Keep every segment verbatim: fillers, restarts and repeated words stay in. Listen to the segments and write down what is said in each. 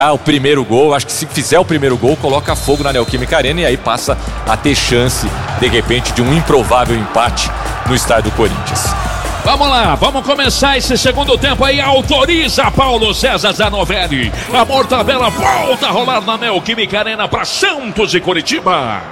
o primeiro gol, acho que se fizer o primeiro gol, coloca fogo na Neoquímica Arena e aí passa a ter chance, de repente, de um improvável empate no estádio do Corinthians. Vamos lá, vamos começar esse segundo tempo aí. Autoriza Paulo César Zanovelli. A mortadela volta a rolar na Neoquímica Arena para Santos e Curitiba.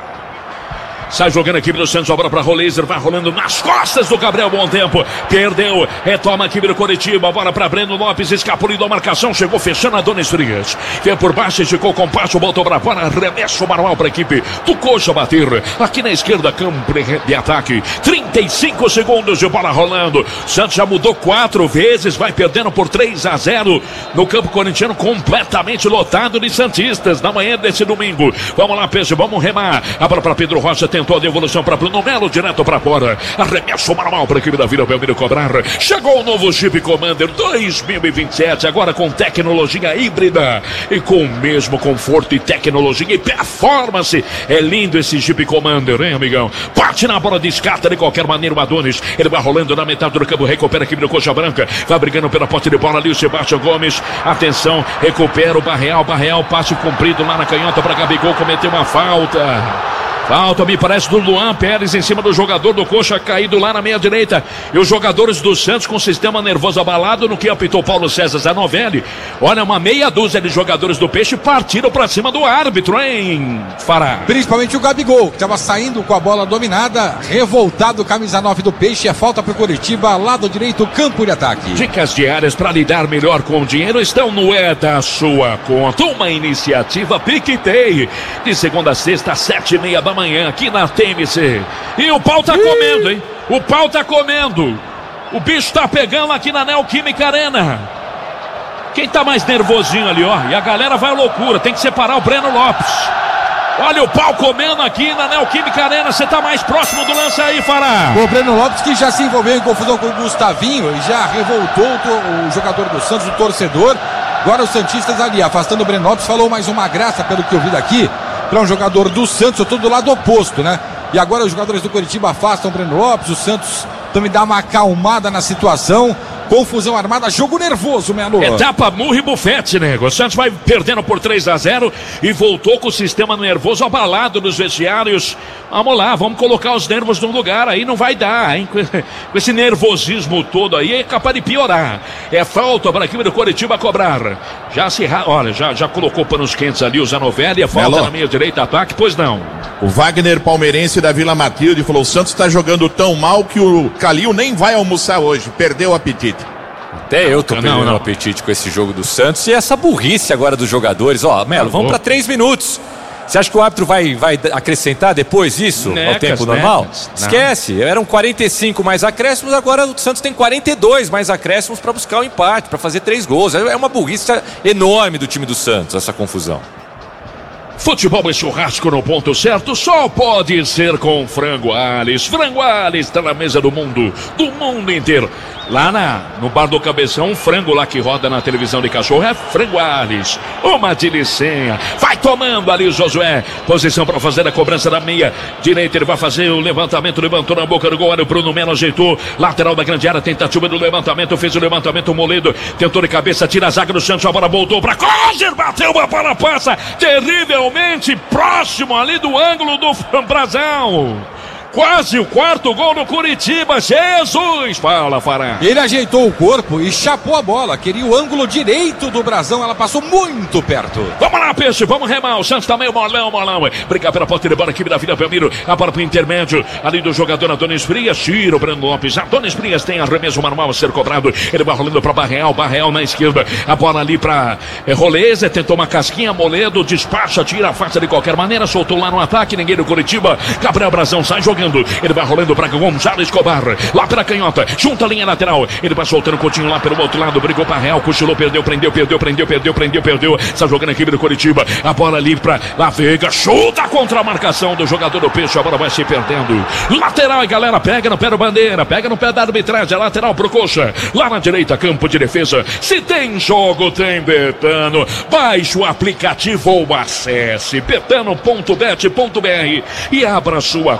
Sai jogando a equipe do Santos, sobra para Roleiser, vai rolando nas costas do Gabriel Bom Tempo, perdeu, retoma a equipe do Curitiba, bola para Breno Lopes, escapuliu da marcação, chegou fechando a Dona Estrias, veio por baixo, esticou com passo, botou para fora, arremesso manual para a equipe do Coxa bater, aqui na esquerda, campo de ataque, trinta e cinco segundos de bola rolando, Santos já mudou quatro vezes, vai perdendo por três a zero, no campo corintiano completamente lotado de santistas, na manhã desse domingo, vamos lá, Peixe, vamos remar, a bola para Pedro Rocha, tem tentou a devolução para Bruno Melo, direto para fora. Arremesso manual para a equipe da Vila Belmiro cobrar. Chegou o novo Jeep Commander dois mil e vinte e sete, agora com tecnologia híbrida e com o mesmo conforto e tecnologia e performance. É lindo esse Jeep Commander, hein, amigão? Bate na bola, descarta de qualquer maneira o Adonis. Ele vai rolando na metade do campo, recupera a equipe do Coxa Branca. Vai brigando pela posse de bola ali o Sebastião Gomes. Atenção, recupera o Barreal. Barreal, passe comprido lá na canhota para Gabigol, cometeu uma falta. Falta, me parece, do Luan Pérez em cima do jogador do Coxa, caído lá na meia direita. E os jogadores do Santos com o sistema nervoso abalado, no que apitou Paulo César Zanovelli. Olha, uma meia dúzia de jogadores do Peixe partiram pra cima do árbitro, hein, Fará? Principalmente o Gabigol, que estava saindo com a bola dominada, revoltado, camisa nove do Peixe. É falta pro Curitiba, lado direito, campo de ataque. Dicas diárias para lidar melhor com o dinheiro estão no É da Sua Conta. Uma iniciativa PicPay. De segunda a sexta, às sete e meia da manhã. Amanhã aqui na T M C. E o pau tá comendo, hein? O pau tá comendo. O bicho tá pegando aqui na Neoquímica Arena. Quem tá mais nervosinho ali, ó? E a galera vai à loucura. Tem que separar o Breno Lopes. Olha o pau comendo aqui na Neoquímica Arena. Você tá mais próximo do lance aí, Fará. O Breno Lopes, que já se envolveu em confusão com o Gustavinho e já revoltou o jogador do Santos, o torcedor. Agora os santistas ali, afastando o Breno Lopes. Falou mais uma graça, pelo que eu vi daqui, para um jogador do Santos. Eu tô do lado oposto, né? E agora os jogadores do Curitiba afastam o Breno Lopes. O Santos também dá uma acalmada na situação. Confusão armada, jogo nervoso, Melo. Etapa murro e bufete, nego. O Santos vai perdendo por três a zero e voltou com o sistema nervoso abalado nos vestiários. Vamos lá, vamos colocar os nervos no lugar, aí não vai dar, hein? Com esse nervosismo todo aí é capaz de piorar. É falta para a equipe do Curitiba cobrar. Já se, olha, já, já colocou panos quentes ali o Zanovelli, é falta Melo. Na meia direita, ataque, pois não. O Wagner Palmeirense da Vila Matilde falou: o Santos está jogando tão mal que o Calil nem vai almoçar hoje, perdeu o apetite. Até eu tô perdendo o apetite com esse jogo do Santos e essa burrice agora dos jogadores. Ó, Melo, vamos para três minutos. Você acha que o árbitro vai, vai acrescentar depois isso necas, ao tempo normal? Necas. Esquece, eram quarenta e cinco mais acréscimos, agora o Santos tem quarenta e dois mais acréscimos para buscar o empate, para fazer três gols. É uma burrice enorme do time do Santos, essa confusão. Futebol e churrasco no ponto certo só pode ser com Frango Ales. Frango Ales está na mesa do mundo, do mundo inteiro. Lá na, no bar do Cabeção, um frango lá que roda na televisão de cachorro é Frango Ales. Uma delicinha. Vai tomando ali o Josué. Posição para fazer a cobrança da meia direita. Ele vai fazer o levantamento. Levantou na boca do gol. Olha o Bruno Melo, ajeitou. Lateral da grande área. Tentativa do levantamento. Fez o levantamento. O Moledo tentou de cabeça. Tira a zaga do Santos. A bola voltou para Coger. Bateu. A bola passa terrivelmente próximo ali do ângulo do Brasão. Quase o quarto gol do Curitiba. Jesus! Fala, Fará. Ele ajeitou o corpo e chapou a bola. Queria o ângulo direito do Brasão. Ela passou muito perto. Vamos lá, Peixe. Vamos remar. O Santos tá meio molão, molão. Briga pela posse de bola. Equipe da Vila Belmiro. A bola pro intermédio. Ali do jogador Adonis Frias. Tira o Breno Lopes. Adonis Frias tem arremesso manual a ser cobrado. Ele vai rolando pra Barreal. Barreal na esquerda. A bola ali pra é, Roleza. Tentou uma casquinha. Moledo despacha. Tira a face de qualquer maneira. Soltou lá no ataque. Ninguém do Curitiba. Gabriel Brasão sai jogando. Ele vai rolando para Gonzalo Escobar. Lá pela canhota. Junta a linha lateral. Ele vai soltando o Coutinho lá pelo outro lado. Brigou para Real. Cochilou. Perdeu. Prendeu. Perdeu. Prendeu. Perdeu. Prendeu. Perdeu. Está jogando a equipe do Curitiba. A bola ali para La Veiga. Chuta contra a marcação do jogador do Peixe. A bola vai se perdendo. Lateral. E galera pega no pé do Bandeira. Pega no pé da arbitragem. A lateral pro Coxa. Lá na direita. Campo de defesa. Se tem jogo, tem Betano. Baixe o aplicativo ou acesse betano ponto bet ponto br e abra sua conta.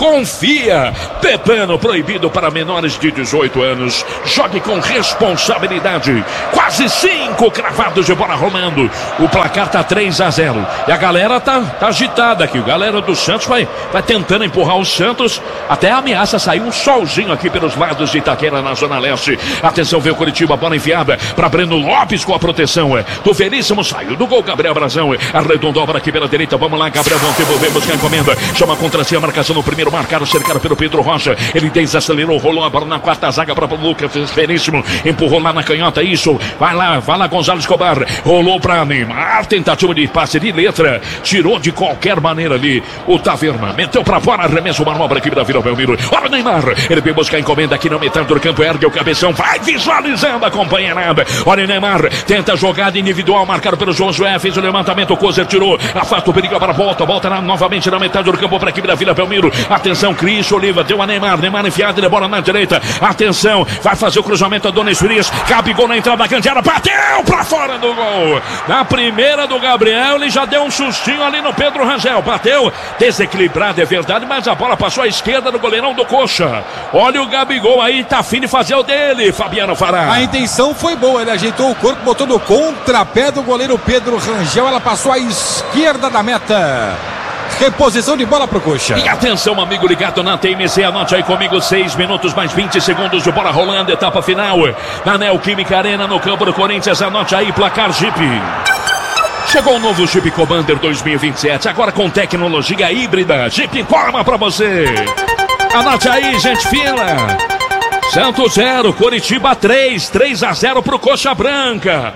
confia. Betano, proibido para menores de dezoito anos. Jogue com responsabilidade. Quase cinco cravados de bola rolando. O placar tá três a zero. E a galera tá, tá agitada aqui. A galera do Santos vai, vai tentando empurrar o Santos. Até a ameaça sair um solzinho aqui pelos lados de Itaquera, na Zona Leste. Atenção, veio o Curitiba, bola enfiada para Breno Lopes com a proteção do Veríssimo. Saiu do gol, Gabriel Brazão. Arredondou aqui pela direita. Vamos lá, Gabriel. Vamos devolver, buscar a encomenda. Chama contra si a marcação no primeiro marcado, cercado pelo Pedro Rocha. Ele desacelerou, rolou a bola na quarta zaga para o Lucas Veríssimo. Empurrou lá na canhota. Isso. Vai lá, vai lá, Gonzalo Escobar. Rolou para Neymar. Tentativa de passe de letra. Tirou de qualquer maneira ali o Taverna. Meteu para fora. Arremesso, manobra aqui da Vila Belmiro. Olha o Neymar. Ele veio buscar a encomenda aqui na metade do campo. Ergue o cabeção. Vai visualizando a companheirada. Olha o Neymar. Tenta a jogada individual. Marcado pelo Josué. Fez o levantamento. O Kozer tirou. Afasta o perigo para a volta. Volta na, novamente na metade do campo para a equipe da Vila Belmiro. Atenção, Cris Oliva. Deu a Neymar. Neymar enfiado. Ele bola na direita. Atenção. Vai fazer o cruzamento a Dona Frias. Gabigol na entrada da grande área. Bateu para fora do gol. Na primeira do Gabriel. Ele já deu um sustinho ali no Pedro Rangel. Bateu. Desequilibrado, é verdade. Mas a bola passou à esquerda do goleirão do Coxa. Olha o Gabigol aí. Tá afim de fazer o dele. Fabiano Fará. A intenção foi boa. Ele ajeitou o corpo. Botou no contrapé do goleiro Pedro Rangel. Ela passou à esquerda da meta. Reposição de bola pro Coxa. E atenção, amigo ligado na T M C, anote aí comigo, seis minutos mais vinte segundos de bola rolando, etapa final na Neoquímica Arena, no campo do Corinthians. Anote aí, placar Jeep. Chegou o novo Jeep Commander dois mil e vinte e sete, agora com tecnologia híbrida. Jeep informa pra você. Anote aí, gente fila. Santos zero, Coritiba três, três a zero pro Coxa Branca.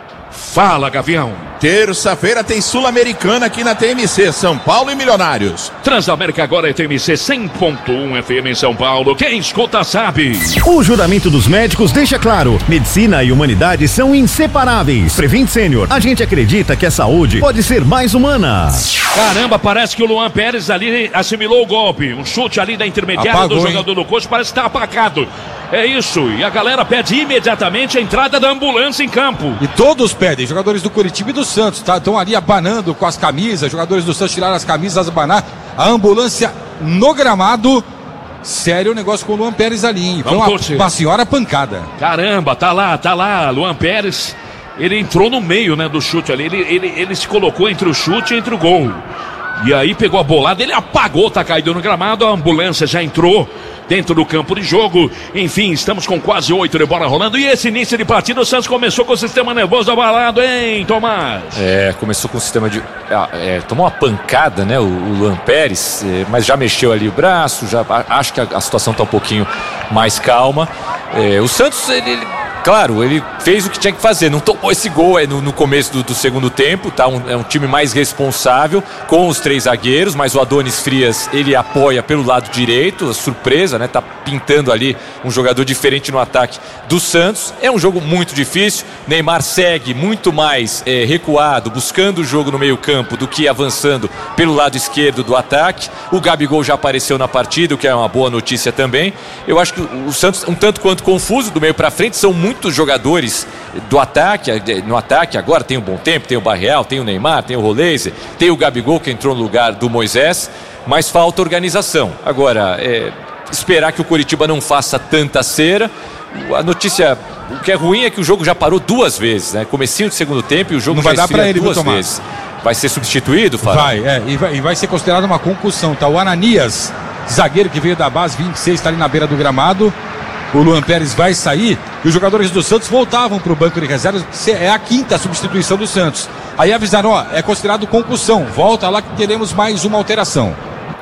Fala, Gavião. Terça-feira tem Sul-Americana aqui na T M C, São Paulo e Milionários. Transamérica agora é T M C cem ponto um F M em São Paulo. Quem escuta sabe. O juramento dos médicos deixa claro: medicina e humanidade são inseparáveis. Prevent Sênior, a gente acredita que a saúde pode ser mais humana. Caramba, parece que o Luan Pérez ali assimilou o golpe. Um chute ali da intermediária Apagou, do jogador hein? do Coxa, parece que está apagado. É isso, e a galera pede imediatamente a entrada da ambulância em campo. E todos pedem, jogadores do Curitiba e do Santos, tá? Estão ali abanando com as camisas, jogadores do Santos tiraram as camisas, abanar, a ambulância no gramado. Sério o negócio com o Luan Pérez ali, hein? Foi uma, uma senhora pancada. Caramba, tá lá, tá lá, Luan Pérez, ele entrou no meio, né, do chute ali, ele, ele, ele se colocou entre o chute e entre o gol. E aí pegou a bolada, ele apagou, tá caído no gramado, a ambulância já entrou dentro do campo de jogo. Enfim, estamos com quase oito de bola rolando. E esse início de partida, o Santos começou com o sistema nervoso abalado, hein, Tomás? É, começou com o sistema de... Ah, é, tomou uma pancada, né, o, o Luan Pérez, é, mas já mexeu ali o braço, já acho que a, a situação tá um pouquinho mais calma. É, o Santos, ele... ele... Claro, ele fez o que tinha que fazer, não tomou esse gol é, no, no começo do, do segundo tempo, tá? Um, é um time mais responsável com os três zagueiros, mas o Adonis Frias, ele apoia pelo lado direito, a surpresa, né? Tá pintando ali um jogador diferente no ataque do Santos. É um jogo muito difícil, Neymar segue muito mais é, recuado, buscando o jogo no meio campo do que avançando pelo lado esquerdo do ataque. O Gabigol já apareceu na partida, o que é uma boa notícia também. Eu acho que o, o Santos, um tanto quanto confuso do meio para frente, são muito muitos jogadores do ataque, no ataque agora tem o Bom Tempo, tem o Barreal, tem o Neymar, tem o Roleze, tem o Gabigol que entrou no lugar do Moisés, mas falta organização. Agora, é, esperar que o Coritiba não faça tanta cera. A notícia, o que é ruim é que o jogo já parou duas vezes, né? Comecinho de segundo tempo e o jogo não já vai dar para ele, duas viu, vezes. Vai ser substituído, Fábio? Vai, é, e vai, e vai ser considerado uma concussão, tá? O Ananias, zagueiro que veio da base vinte e seis, está ali na beira do gramado. O Luan Pérez vai sair e os jogadores do Santos voltavam para o banco de reservas. É a quinta substituição do Santos. Aí avisaram, ó, é considerado concussão. Volta lá que teremos mais uma alteração.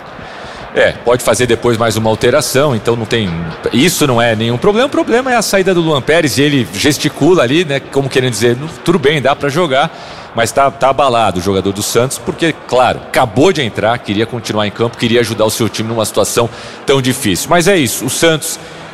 É, pode fazer depois mais uma alteração, então não tem... Isso não é nenhum problema. O problema é a saída do Luan Pérez e ele gesticula ali, né? Como querendo dizer, tudo bem, dá para jogar, mas tá, tá abalado o jogador do Santos, porque, claro, acabou de entrar, queria continuar em campo, queria ajudar o seu time numa situação tão difícil. Mas é isso, o Santos...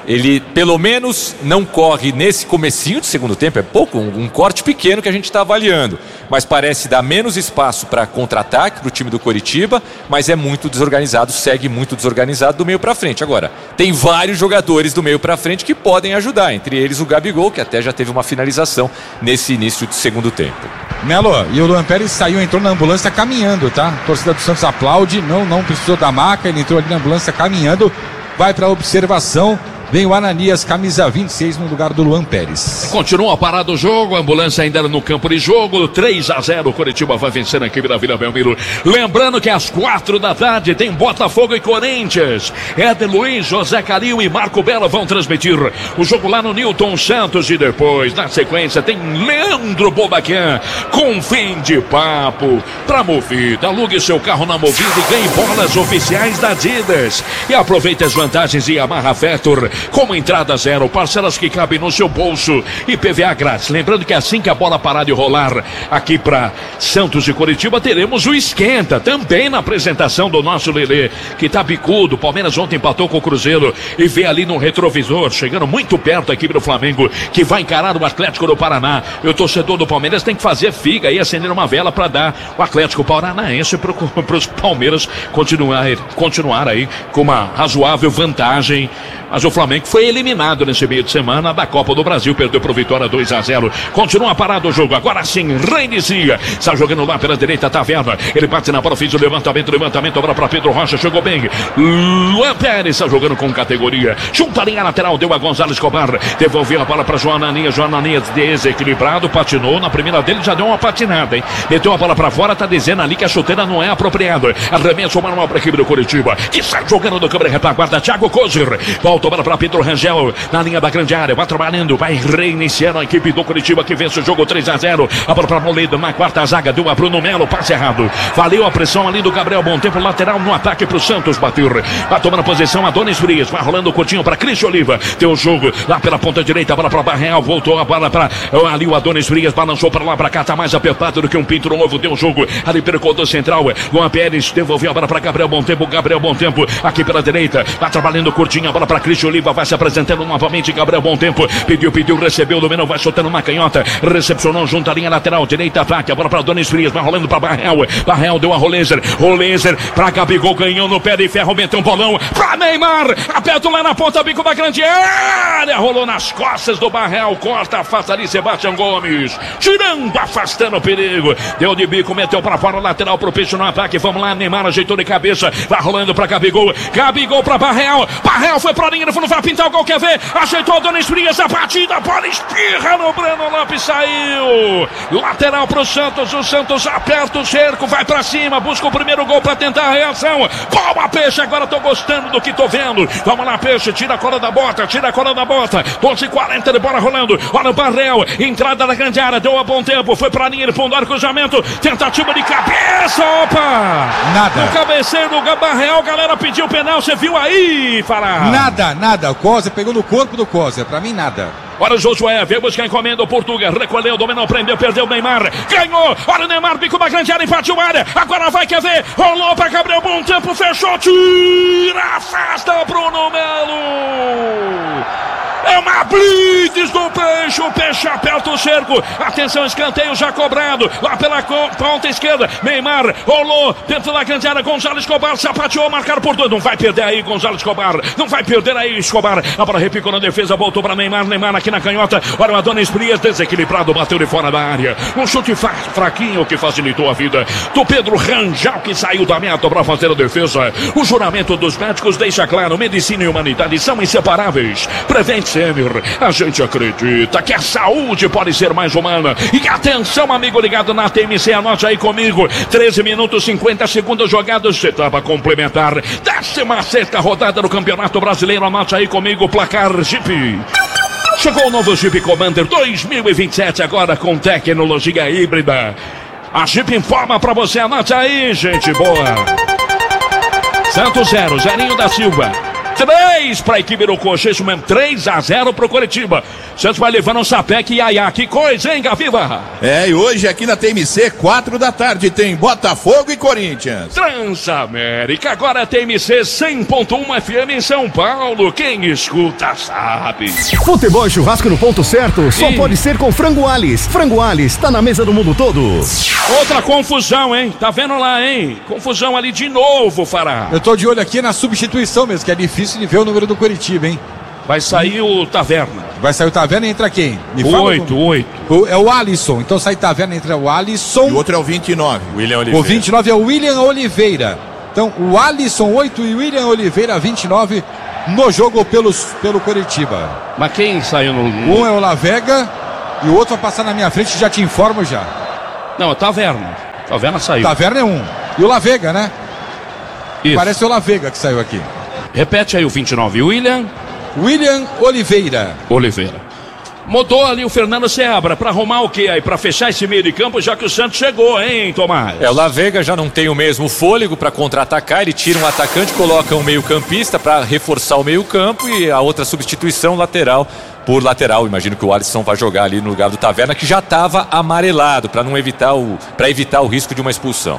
ele pelo menos não corre nesse comecinho de segundo tempo, é pouco, um, um corte pequeno que a gente está avaliando, mas parece dar menos espaço para contra-ataque para o time do Coritiba, mas é muito desorganizado, segue muito desorganizado do meio para frente. Agora, tem vários jogadores do meio para frente que podem ajudar, entre eles o Gabigol, que até já teve uma finalização nesse início de segundo tempo. Melo, e o Luan Pérez saiu, entrou na ambulância caminhando, tá? A torcida do Santos aplaude, não, não precisou da maca, ele entrou ali na ambulância caminhando, vai para observação. Vem o Ananias, camisa vinte e seis, no lugar do Luan Pérez. Continua parado o jogo, a ambulância ainda no campo de jogo, três a zero, o Coritiba vai vencer a equipe da Vila Belmiro. Lembrando que às quatro da tarde tem Botafogo e Corinthians. Éder Luiz, José Calil e Marco Belo vão transmitir o jogo lá no Newton Santos. E depois, na sequência, tem Leandro Bobacan com fim de papo pra Movida. Alugue seu carro na Movida e ganhe bolas oficiais da Adidas. E aproveite as vantagens e Yamaha Vector. Como entrada zero, parcelas que cabem no seu bolso e P V A grátis. Lembrando que assim que a bola parar de rolar aqui para Santos e Coritiba, teremos o esquenta também na apresentação do nosso Lelê, que tá bicudo. Palmeiras ontem empatou com o Cruzeiro e vê ali no retrovisor, chegando muito perto a equipe do Flamengo, que vai encarar o Atlético do Paraná. E o torcedor do Palmeiras tem que fazer figa e acender uma vela para dar o Atlético Paranaense para os Palmeiras continuar, continuar aí com uma razoável vantagem. Mas o Flamengo foi eliminado nesse meio de semana da Copa do Brasil, perdeu pro Vitória dois a zero. Continua parado o jogo, agora sim, reinicia. Está jogando lá pela direita, Taverna. Ele bate na bola, fez o levantamento, levantamento, agora para Pedro Rocha, chegou bem. Luan Pérez está jogando com categoria. Junta a linha lateral, deu a Gonzalo Escobar. Devolveu a bola para Joananinha, Joananinha desequilibrado, patinou. Na primeira dele já deu uma patinada, hein? Meteu a bola para fora, tá dizendo ali que a chuteira não é apropriada. Arremesso manual para a equipe do Coritiba, que está jogando do câmera retaguarda, Thiago Kozer. Volta a bola para Pedro Rangel, na linha da grande área, vai trabalhando, vai reiniciando a equipe do Coritiba, que vence o jogo três a zero. A bola para Moledo na quarta zaga, deu a Bruno Melo, passe errado. Valeu a pressão ali do Gabriel Bontempo, lateral no ataque para o Santos bater. Vai tomando a posição Adonis Frias, vai rolando o curtinho para Cristian Oliva. Tem o jogo lá pela ponta direita, a bola para Barreal, voltou a bola para ali o Adonis Frias, balançou para lá, para cá, tá mais apertado do que um pinto novo. Deu o jogo ali pelo corredor central. Luan Pérez devolveu a bola para Gabriel Bontempo, Gabriel Bontempo aqui pela direita, vai trabalhando curtinho, a bola para Cristian Oliva, vai se apresentando novamente. Gabriel Bontempo pediu, pediu, recebeu, dominou, vai soltando uma canhota, recepcionou junto à linha lateral direita, ataque, a bola para Adonis Frias, vai rolando para Barreal. Barreal deu a Rolezer, Rolezer para Gabigol, ganhou no pé de ferro, meteu um bolão para Neymar, aperta lá na ponta, bico da grande área, rolou nas costas do Barreal, corta, afasta ali Sebastião Gomes, tirando, afastando o perigo, deu de bico, meteu para fora, lateral pro peixe no ataque, vamos lá, Neymar ajeitou de cabeça, vai rolando para Gabigol, Gabigol para Barreal, Barreal foi para a linha, não vai pintar o gol, quer ver, ajeitou o Adonis Frias, a batida, a bola espirra no Breno Lopes, saiu, lateral pro Santos, o Santos aperta o cerco, vai pra cima, busca o primeiro gol pra tentar a reação, boa Peixe, agora tô gostando do que tô vendo, vamos lá Peixe, tira a cola da bota, tira a cola da bota, doze e quarenta de bola rolando, olha o Barreal, entrada da grande área, deu a bom tempo, foi pra linha, ele fundou o cruzamento, tentativa de cabeça, opa, nada, no cabeceiro do Barreal, galera pediu penal, você viu aí, Fará? Nada, nada, o Kozer pegou no corpo do Kozer, pra mim nada. Olha o Josué, veio buscar encomenda, o Portuga, recolheu, dominou, prendeu, perdeu o Neymar, ganhou, olha o Neymar, bico da grande área, invadiu a área, agora vai, quer ver, rolou para Gabriel Bontempo, fechou, tira, afasta Bruno Melo. É uma blitz do Peixe, o Peixe aperta o cerco, atenção, escanteio já cobrado, lá pela ponta esquerda, Neymar, rolou, dentro da grande área, Gonzalo Escobar, sapateou, marcado por dois, não vai perder aí Gonzalo Escobar, não vai perder aí Escobar, a bola repicou na defesa, voltou para Neymar, Neymar aqui na canhota, olha o Adonis Frias, desequilibrado, bateu de fora da área, um chute fraquinho que facilitou a vida do Pedro Rangel, que saiu da meta para fazer a defesa. O juramento dos médicos deixa claro, medicina e humanidade são inseparáveis. Prevent Senior, a gente acredita que a saúde pode ser mais humana. E atenção, amigo ligado na T M C, anote aí comigo, treze minutos e cinquenta segundos jogados, etapa complementar, décima sexta rodada do Campeonato Brasileiro, anote aí comigo, placar Jeep. Chegou o novo Jeep Commander dois mil e vinte e sete, agora com tecnologia híbrida. A Jeep informa pra você, anote aí, gente boa. Santos zero, Zerinho da Silva. três para a equipe do Coxa, isso mesmo, três a zero pro Coritiba. Santos vai levando um sapeque e Iaiá, que coisa, hein, Gaviva? É, e hoje aqui na T M C, quatro da tarde, tem Botafogo e Corinthians. Transamérica, agora T M C cem ponto um F M em São Paulo, quem escuta sabe. Futebol e churrasco no ponto certo, só e... pode ser com Frango Alice. Frango Alice, tá na mesa do mundo todo. Outra confusão, hein, tá vendo lá, hein, confusão ali de novo, Fará. Eu tô de olho aqui na substituição mesmo, que é difícil de ver o número do Coritiba, hein. Vai sair o Taverna. Vai sair o Taverna e entra quem? Me o oito, o oito. O, é o Alisson. Então sai Taverna, entra o Alisson. E o outro é o vinte e nove. William Oliveira. O vinte e nove é o William Oliveira. Então o Alisson oito e o William Oliveira vinte e nove no jogo pelos, pelo Coritiba. Mas quem saiu no... Um é o Lavega e o outro vai passar na minha frente, já te informo já. Não, é Taverna. Taverna saiu. Taverna é um. E o Lavega, né? Isso. Parece o Lavega que saiu aqui. Repete aí o vinte e nove. William... William Oliveira. Oliveira. Mudou ali o Fernando Seabra para arrumar o quê aí? Para fechar esse meio de campo, já que o Santos chegou, hein, Tomás? É, o Lavega já não tem o mesmo fôlego para contra-atacar. Ele tira um atacante, coloca um meio-campista para reforçar o meio-campo e a outra substituição lateral por lateral. Imagino que o Alisson vai jogar ali no lugar do Taverna, que já estava amarelado para não evitar o para evitar o risco de uma expulsão.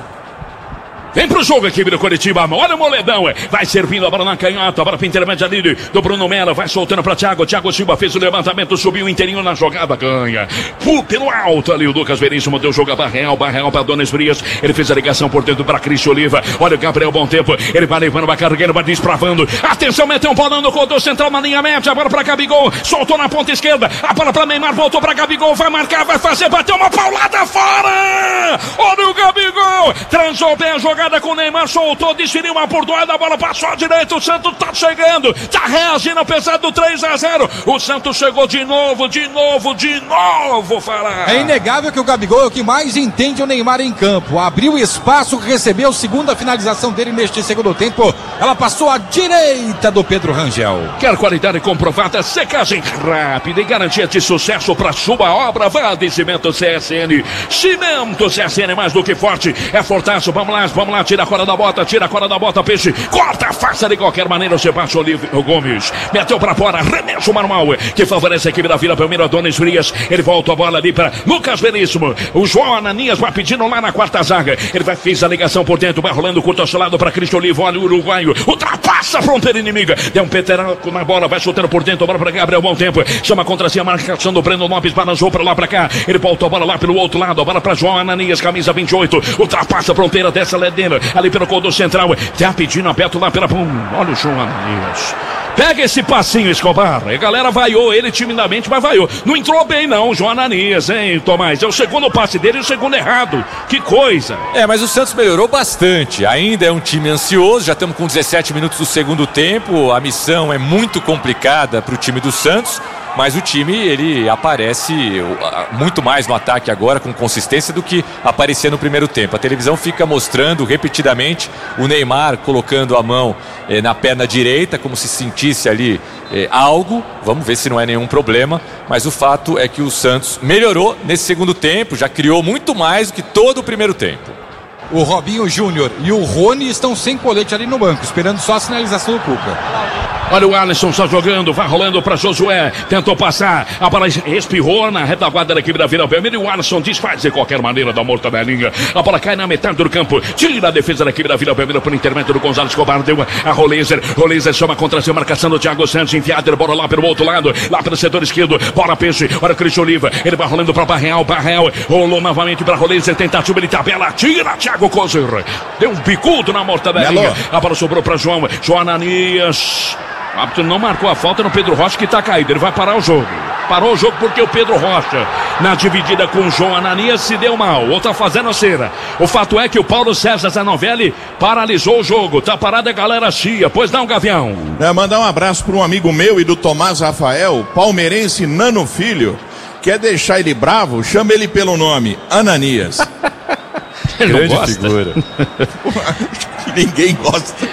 Vem pro jogo aqui do Coritiba, olha o moledão, vai servindo a bola na canhota, a bola para intermédia ali do Bruno Melo, vai soltando para Thiago, Thiago Silva fez o levantamento, subiu inteirinho na jogada, ganha, por, pelo alto ali o Lucas Veríssimo, deu jogo a Barreal, Barreal para Dona Esbrias, ele fez a ligação por dentro para Cristian Oliva, olha o Gabriel Bom Tempo, ele vai levando, vai carregando, vai despravando, atenção, meteu um bolão no corredor central na linha média, a bola para Gabigol, soltou na ponta esquerda, a bola para Neymar, voltou para Gabigol, vai marcar, vai fazer, bateu uma paulada fora, olha o Gabigol, transou bem a jogada com o Neymar, soltou, desferiu uma bordoada, a bola passou à direita, o Santos tá chegando, tá reagindo apesar do três a zero, o Santos chegou de novo, de novo, de novo, Fará. É inegável que o Gabigol é o que mais entende o Neymar em campo, abriu espaço, recebeu a segunda finalização dele neste segundo tempo, ela passou à direita do Pedro Rangel. Quer qualidade comprovada, secagem rápida e garantia de sucesso para sua obra, vá de Cimento C S N, Cimento C S N mais do que forte, é fortaço, vamos lá, vamos lá, tira a corda da bota, tira a corda da bota, peixe, corta, faça de qualquer maneira, o Sebastião Olívio Gomes, meteu pra fora, arremesso manual, que favorece a equipe da Vila Belmiro, Adonis Frias, ele volta a bola ali para Lucas Veríssimo, o João Ananias vai pedindo lá na quarta zaga, ele vai, fez a ligação por dentro, vai rolando curto ao seu lado para Cristian Olivo, olha o uruguaio, ultrapassa a fronteira inimiga, deu um peteraco na bola, vai soltando por dentro, a bola para Gabriel Bom Tempo, chama contra si a marcação do Breno Lopes, balançou pra lá pra cá, ele voltou a bola lá pelo outro lado, a bola para João Ananias, camisa vinte e oito, ultrapassa a fronteira dessa ledena, ali pelo corredor central, tá pedindo aberto lá pela pum, olha o João Ananias, pega esse passinho, Escobar, a galera vaiou ele timidamente, mas vaiou, não entrou bem não, João Ananias, hein, Tomás, é o segundo passe dele e o segundo errado, que coisa. É, mas o Santos melhorou bastante, ainda é um time ansioso, já estamos com dezessete minutos do segundo tempo, a missão é muito complicada para o time do Santos, mas o time, ele aparece muito mais no ataque agora, com consistência, do que aparecia no primeiro tempo. A televisão fica mostrando repetidamente o Neymar colocando a mão eh, na perna direita, como se sentisse ali eh, algo. Vamos ver se não é nenhum problema, mas o fato é que o Santos melhorou nesse segundo tempo, já criou muito mais do que todo o primeiro tempo. O Robinho Júnior e o Rony estão sem colete ali no banco, esperando só a sinalização do Cuca. Olha o Alisson só jogando, vai rolando para Josué, tentou passar, a bola espirrou na retaguarda da equipe da Vila Belmiro e o Alisson desfaz de qualquer maneira da mortadelinha, a bola cai na metade do campo, tira a defesa da equipe da Vila Belmiro por intermédio do Gonzalo Escobar, deu a Roleiser, Roleiser chama contra si a marcação do Thiago Santos, enfiado, bola lá pelo outro lado, lá pelo setor esquerdo, bola peixe, olha o Cristian Oliva, ele vai rolando para Barreal, Barreal, rolou novamente para Roleiser, tentativa de tabela, tira Thiago Cozer, deu um bicudo na mortadelinha, a bola sobrou para João, João Ananias. O árbitro não marcou a falta no Pedro Rocha, que está caído, ele vai parar o jogo. Parou o jogo porque o Pedro Rocha, na dividida com o João Ananias, se deu mal, ou tá fazendo cera. O fato é que o Paulo César Zanovelli paralisou o jogo, tá parada a galera chia, pois não, Gavião? É, mandar um abraço para um amigo meu e do Tomás Rafael, palmeirense Nano Filho. Quer deixar ele bravo? Chama ele pelo nome, Ananias. Grande figura. Ninguém gosta.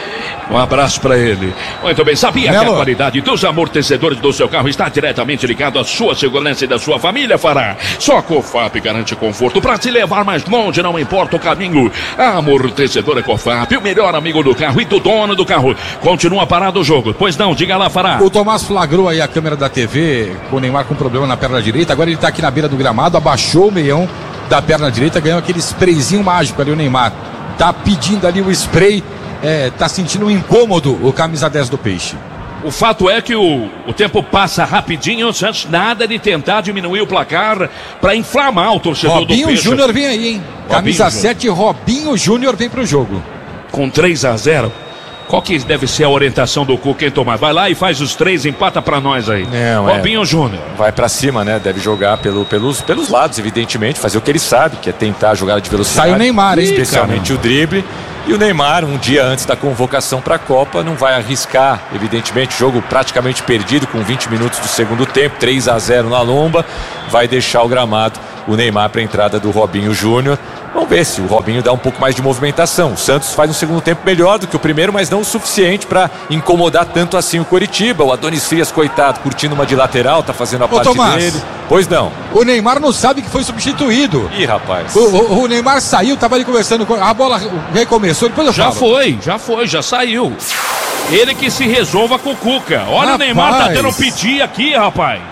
Um abraço para ele. Muito bem, sabia Melo. que a qualidade dos amortecedores do seu carro está diretamente ligado à sua segurança e da sua família, Fará? Só a Cofap garante conforto para te levar mais longe, não importa o caminho. A amortecedora Cofap, o melhor amigo do carro e do dono do carro. Continua parado o jogo. Pois não, diga lá, Fará. O Tomás flagrou aí a câmera da T V com o Neymar com problema na perna direita. Agora ele está aqui na beira do gramado, abaixou o meião da perna direita, ganhou aquele sprayzinho mágico ali, o Neymar. Tá pedindo ali o spray. É, tá sentindo um incômodo o camisa dez do Peixe. O fato é que o, o tempo passa rapidinho, o Santos nada de tentar diminuir o placar para inflamar o torcedor Robinho do Peixe. Robinho Júnior vem aí, hein? Camisa sete, Robinho Júnior vem pro jogo. Com três a zero. Qual que deve ser a orientação do Cuca, hein, Tomás? Vai lá e faz os três, empata pra nós aí. Não, Robinho é, Júnior. Vai pra cima, né? Deve jogar pelo, pelos, pelos lados, evidentemente, fazer o que ele sabe, que é tentar jogar de velocidade. Sai o Neymar, hein? Especialmente Caramba. o drible. E o Neymar, um dia antes da convocação para a Copa, não vai arriscar, evidentemente, jogo praticamente perdido com vinte minutos do segundo tempo, três a zero na lomba, vai deixar o gramado, o Neymar para a entrada do Robinho Júnior. Vamos ver se o Robinho dá um pouco mais de movimentação. O Santos faz um segundo tempo melhor do que o primeiro, mas não o suficiente para incomodar tanto assim o Coritiba. O Adonis Frias, coitado, curtindo uma de lateral, tá fazendo a Ô, parte Tomás, dele. Pois não. O Neymar não sabe que foi substituído. Ih, rapaz. O, o, o Neymar saiu, tava ali conversando com a bola, recomeçou, depois eu Já falo. foi, já foi, já saiu. Ele que se resolva com o Cuca. Olha, rapaz. O Neymar tá tendo pedir aqui, rapaz.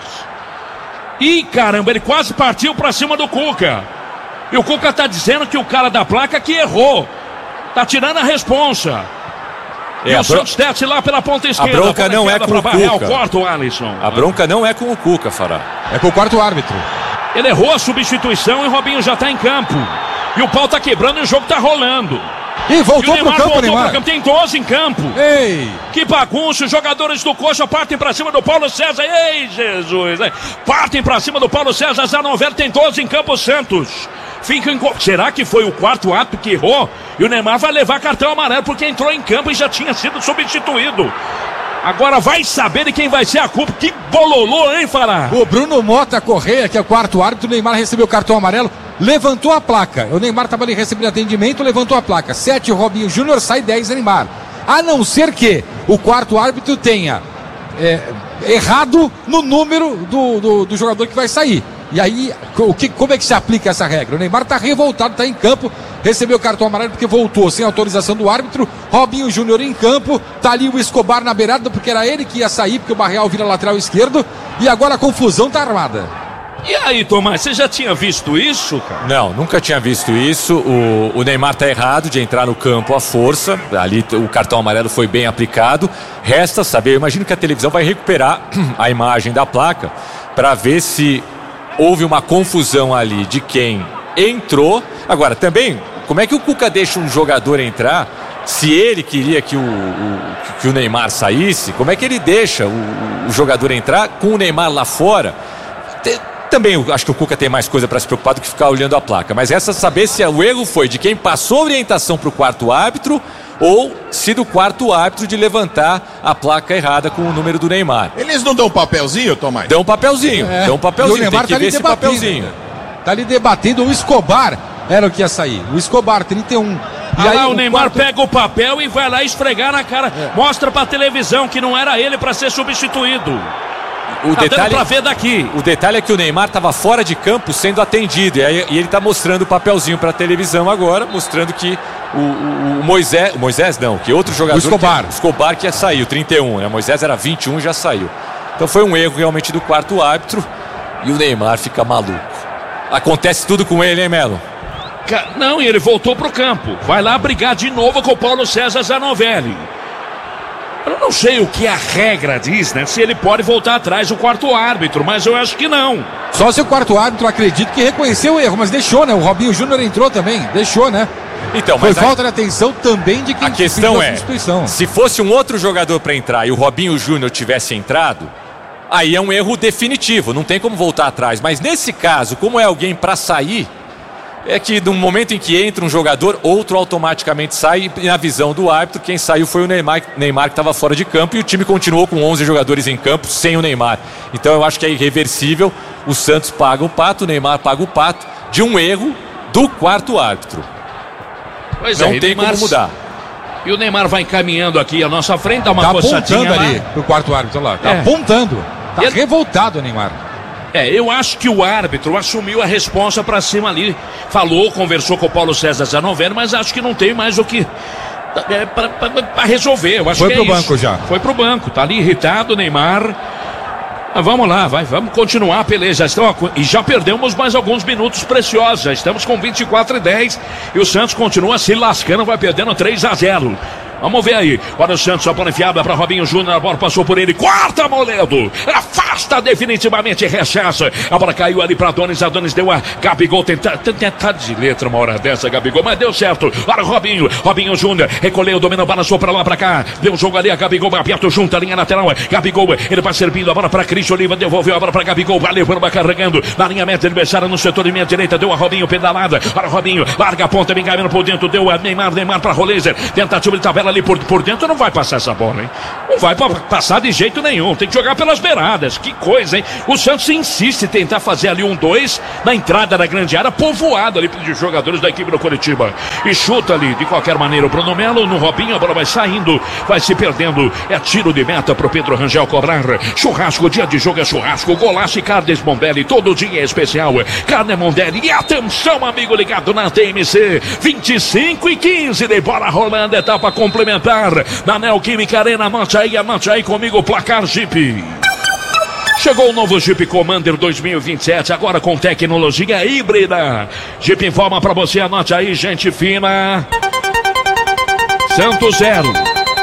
Ih, caramba, ele quase partiu pra cima do Cuca. E o Cuca tá dizendo que o cara da placa que errou. Tá tirando a responsa. É, e o Santos bro... desce lá pela ponta esquerda. A bronca não é com o Cuca. É o quarto, Alisson. A bronca não é com o Cuca, Fará. É com o quarto árbitro. Ele errou a substituição e o Robinho já tá em campo. E o pau tá quebrando e o jogo tá rolando. E voltou e pro campo, voltou Neymar. Pro campo. Tem doze em campo. Ei! Que bagunça, os jogadores do Coxa partem pra cima do Paulo César. Ei, Jesus! Partem pra cima do Paulo César. Zanovelli tem doze em campo, Santos. Fica em... Será que foi o quarto ato que errou? E o Neymar vai levar cartão amarelo porque entrou em campo e já tinha sido substituído. Agora vai saber de quem vai ser a culpa. Que bololô, hein, Fará? O Bruno Mota Correia, que é o quarto árbitro, o Neymar recebeu o cartão amarelo, levantou a placa. O Neymar estava ali recebendo atendimento, levantou a placa. sete, Robinho Júnior, sai dez, Neymar. A não ser que o quarto árbitro tenha é, errado no número do, do, do jogador que vai sair. E aí, o que, como é que se aplica essa regra? O Neymar está revoltado, está em campo, recebeu o cartão amarelo porque voltou sem autorização do árbitro. Robinho Júnior em campo, tá ali o Escobar na beirada, porque era ele que ia sair, porque o Barreal vira lateral esquerdo. E agora a confusão tá armada. E aí, Tomás, você já tinha visto isso, cara? Não, nunca tinha visto isso. O, o Neymar tá errado de entrar no campo à força. Ali o cartão amarelo foi bem aplicado. Resta saber, eu imagino que a televisão vai recuperar a imagem da placa para ver se houve uma confusão ali de quem entrou. Agora, também, como é que o Cuca deixa um jogador entrar? Se ele queria que o, o, que o Neymar saísse, como é que ele deixa o, o jogador entrar com o Neymar lá fora? Te, também eu acho que o Cuca tem mais coisa para se preocupar do que ficar olhando a placa. Mas essa saber se o erro foi de quem passou a orientação para o quarto árbitro ou se do quarto árbitro de levantar a placa errada com o número do Neymar. Eles não dão um papelzinho, Tomás? Dão um papelzinho, é. dão um papelzinho. E o Neymar tem que tá ver esse papelzinho. Tá ali debatendo, o Escobar era o que ia sair. O Escobar, trinta e um. E ah aí lá, o Neymar quarto... pega o papel e vai lá esfregar na cara. É. Mostra pra televisão que não era ele pra ser substituído. O tá detalhe, pra ver daqui. O detalhe é que o Neymar estava fora de campo sendo atendido. E, aí, e ele está mostrando o papelzinho para a televisão agora, mostrando que o, o, o Moisés. O Moisés não, que outro jogador. O Escobar. Que, o Escobar que ia sair, o trinta e um. Né? O Moisés era vinte e um e já saiu. Então foi um erro realmente do quarto árbitro. E o Neymar fica maluco. Acontece tudo com ele, hein, Melo? Não, e ele voltou pro campo. Vai lá brigar de novo com o Paulo César Zanovelli. Eu não sei o que a regra diz, né? Se ele pode voltar atrás, o quarto árbitro, mas eu acho que não. Só se o quarto árbitro acredita que reconheceu o erro, mas deixou, né? O Robinho Júnior entrou também, deixou, né? Então, Foi mas falta a... de atenção também de quem a questão é, se fosse um outro jogador para entrar e o Robinho Júnior tivesse entrado, aí é um erro definitivo, não tem como voltar atrás. Mas nesse caso, como é alguém para sair, é que no momento em que entra um jogador, outro automaticamente sai, e na visão do árbitro, quem saiu foi o Neymar, Neymar que estava fora de campo, e o time continuou com onze jogadores em campo sem o Neymar. Então eu acho que é irreversível, o Santos paga o pato, o Neymar paga o pato, de um erro do quarto árbitro. Pois Não é, tem Neymar, como mudar. E o Neymar vai encaminhando aqui à nossa frente, dá uma tá coçadinha apontando lá. ali pro quarto árbitro lá. Tá é. apontando. Tá ele... revoltado o Neymar. É, eu acho que o árbitro assumiu a responsa pra cima ali. Falou, conversou com o Paulo César Zanovelli, mas acho que não tem mais o que... É, pra, pra, pra resolver. Eu acho Foi que pro é banco isso. já. Foi pro banco. Tá ali irritado o Neymar. Mas vamos lá, vai, vamos continuar a peleja. Já estão, e já perdemos mais alguns minutos preciosos. Já estamos com vinte e quatro e dez. E o Santos continua se lascando, vai perdendo três a zero. Vamos ver aí. Olha o Santos, a bola enfiada para Robinho Júnior. A bola passou por ele. Corta, Moledo. Afasta definitivamente, rechaça. A bola caiu ali para Adonis. Adonis deu a Gabigol. Tentar, tentar de letra uma hora dessa, Gabigol. Mas deu certo. Olha o Robinho. Robinho Júnior. Recolheu, dominou, balançou para lá, para cá. Deu um jogo ali. A Gabigol aperta junto a linha lateral. Gabigol, ele vai servindo a bola para Cris Oliva. Devolveu a bola para Gabigol. Valeu, vai carregando. Na linha meta, adversária no setor de meia direita. Deu a Robinho pedalada. Olha o Robinho. Larga a ponta, vem caindo por dentro. Deu a Neymar. Neymar para Roleiser. Tentativa de tabela ali por, por dentro, não vai passar essa bola, hein? Não vai passar de jeito nenhum, tem que jogar pelas beiradas, que coisa, hein? O Santos insiste em tentar fazer ali um dois na entrada da grande área, povoado ali de jogadores da equipe do Coritiba, e chuta ali, de qualquer maneira, o Bruno Melo no Robinho, a bola vai saindo, vai se perdendo, é tiro de meta pro Pedro Rangel cobrar. Churrasco, dia de jogo é churrasco, golaço e Carnes Mondelli, todo dia é especial, Carne Mondelli, e atenção, amigo ligado na T M C, vinte e cinco e quinze de bola rolando, etapa complementar na Neoquímica Arena. Anote aí, anote aí comigo o placar Jeep. Chegou o novo Jeep Commander dois mil e vinte e sete, agora com tecnologia híbrida. Jeep informa pra você, anote aí, gente fina. Santos zero.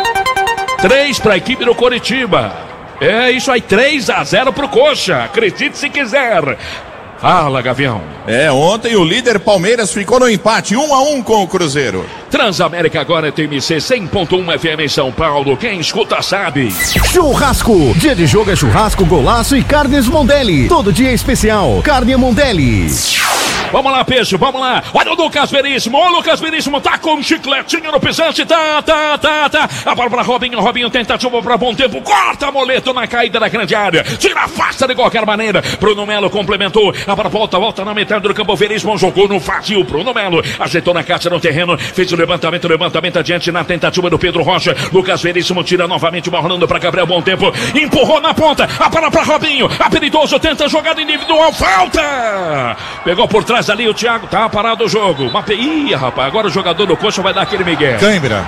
três pra equipe do Coritiba. É isso aí, três a zero pro Coxa. Acredite se quiser. Fala, Gavião. É, ontem o líder Palmeiras ficou no empate, um a um com o Cruzeiro. Transamérica agora é T M C cem ponto um F M em São Paulo. Quem escuta sabe. Churrasco. Dia de jogo é churrasco, golaço e Carnes Mondelli. Todo dia é especial. Carne Mondelli. Vamos lá, Peixe, vamos lá. Olha o Lucas Veríssimo. O Lucas Veríssimo tá com um chicletinho no pisante. Tá, tá, tá, tá. A bola pra Robinho. Robinho tentativa pra bom tempo. Corta Moleto na caída da grande área. Tira, afasta de qualquer maneira. Bruno Melo complementou. A bola volta, volta na metade do campo. Veríssimo jogou no vazio. Bruno Melo ajeitou na caixa no terreno. Fez o levantamento, levantamento adiante na tentativa do Pedro Rocha. Lucas Veríssimo tira novamente, bola rolando pra Gabriel Bom Tempo. Empurrou na ponta. A bola pra Robinho. Habilidoso tenta jogada individual. Falta. Pegou por trás ali o Thiago, tá parado o jogo. Uma... Ih, rapaz, agora o jogador do Coxa vai dar aquele migué. Cãibra.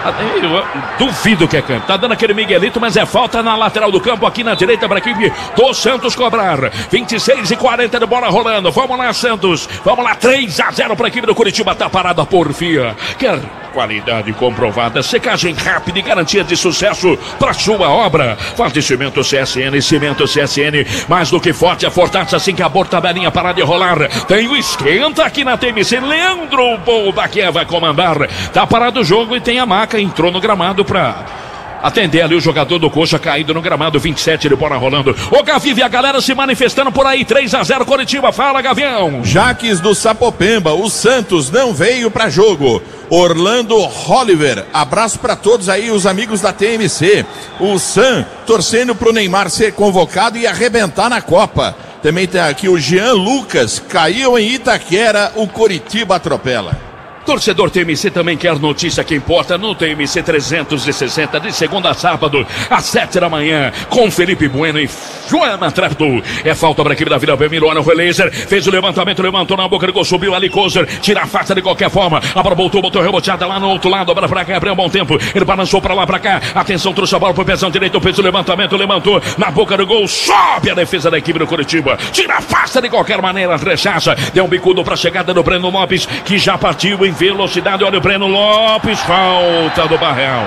Eu duvido que é campo. Tá dando aquele miguelito, mas é falta na lateral do campo, aqui na direita para a equipe do Santos cobrar. vinte e seis e quarenta de bola rolando. Vamos lá, Santos. Vamos lá, três a zero para a equipe do Curitiba. Tá parada por Porfia. Quer qualidade comprovada, secagem rápida e garantia de sucesso para sua obra. Faz de cimento C S N, cimento C S N, mais do que forte, é fortaça assim que a borda tabelinha parar de rolar. Tem o esquenta aqui na T M C. Leandro Bol da Kiev vai comandar. Tá parado o jogo e tem a maca, entrou no gramado para atender ali o jogador do Coxa, caído no gramado, vinte e sete de bola rolando. O Gavi e a galera se manifestando por aí, três a zero Coritiba. Fala, Gavião. Jaques do Sapopemba, o Santos não veio para jogo. Orlando Oliver, abraço para todos aí, os amigos da T M C. O Sam torcendo pro Neymar ser convocado e arrebentar na Copa. Também tem aqui o Jean Lucas, caiu em Itaquera, o Coritiba atropela. Torcedor T M C também quer notícia que importa no T M C trezentos e sessenta, de segunda a sábado, às sete da manhã, com Felipe Bueno e Joana Trapto. É falta para a equipe da Vila Belmiro. Olha o Relaser, fez o levantamento, levantou na boca do gol, subiu ali, Kozer, tira a faca de qualquer forma. A bola voltou, botou reboteada lá no outro lado, a bola para cá, abriu um bom tempo. Ele balançou para lá, para cá. Atenção, trouxe a bola pro pezão direito, fez o levantamento, levantou na boca do gol, sobe a defesa da equipe do Curitiba. Tira a faca de qualquer maneira, rechaça. Deu um bicudo para a chegada do Breno Lopes, que já partiu em velocidade. Olha o Breno Lopes, falta do Barreal.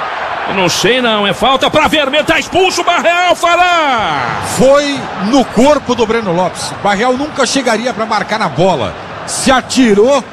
Eu não sei não, é falta para vermelho, tá expulso o Barreal, fala! Foi no corpo do Breno Lopes. Barreal nunca chegaria para marcar na bola. Se atirou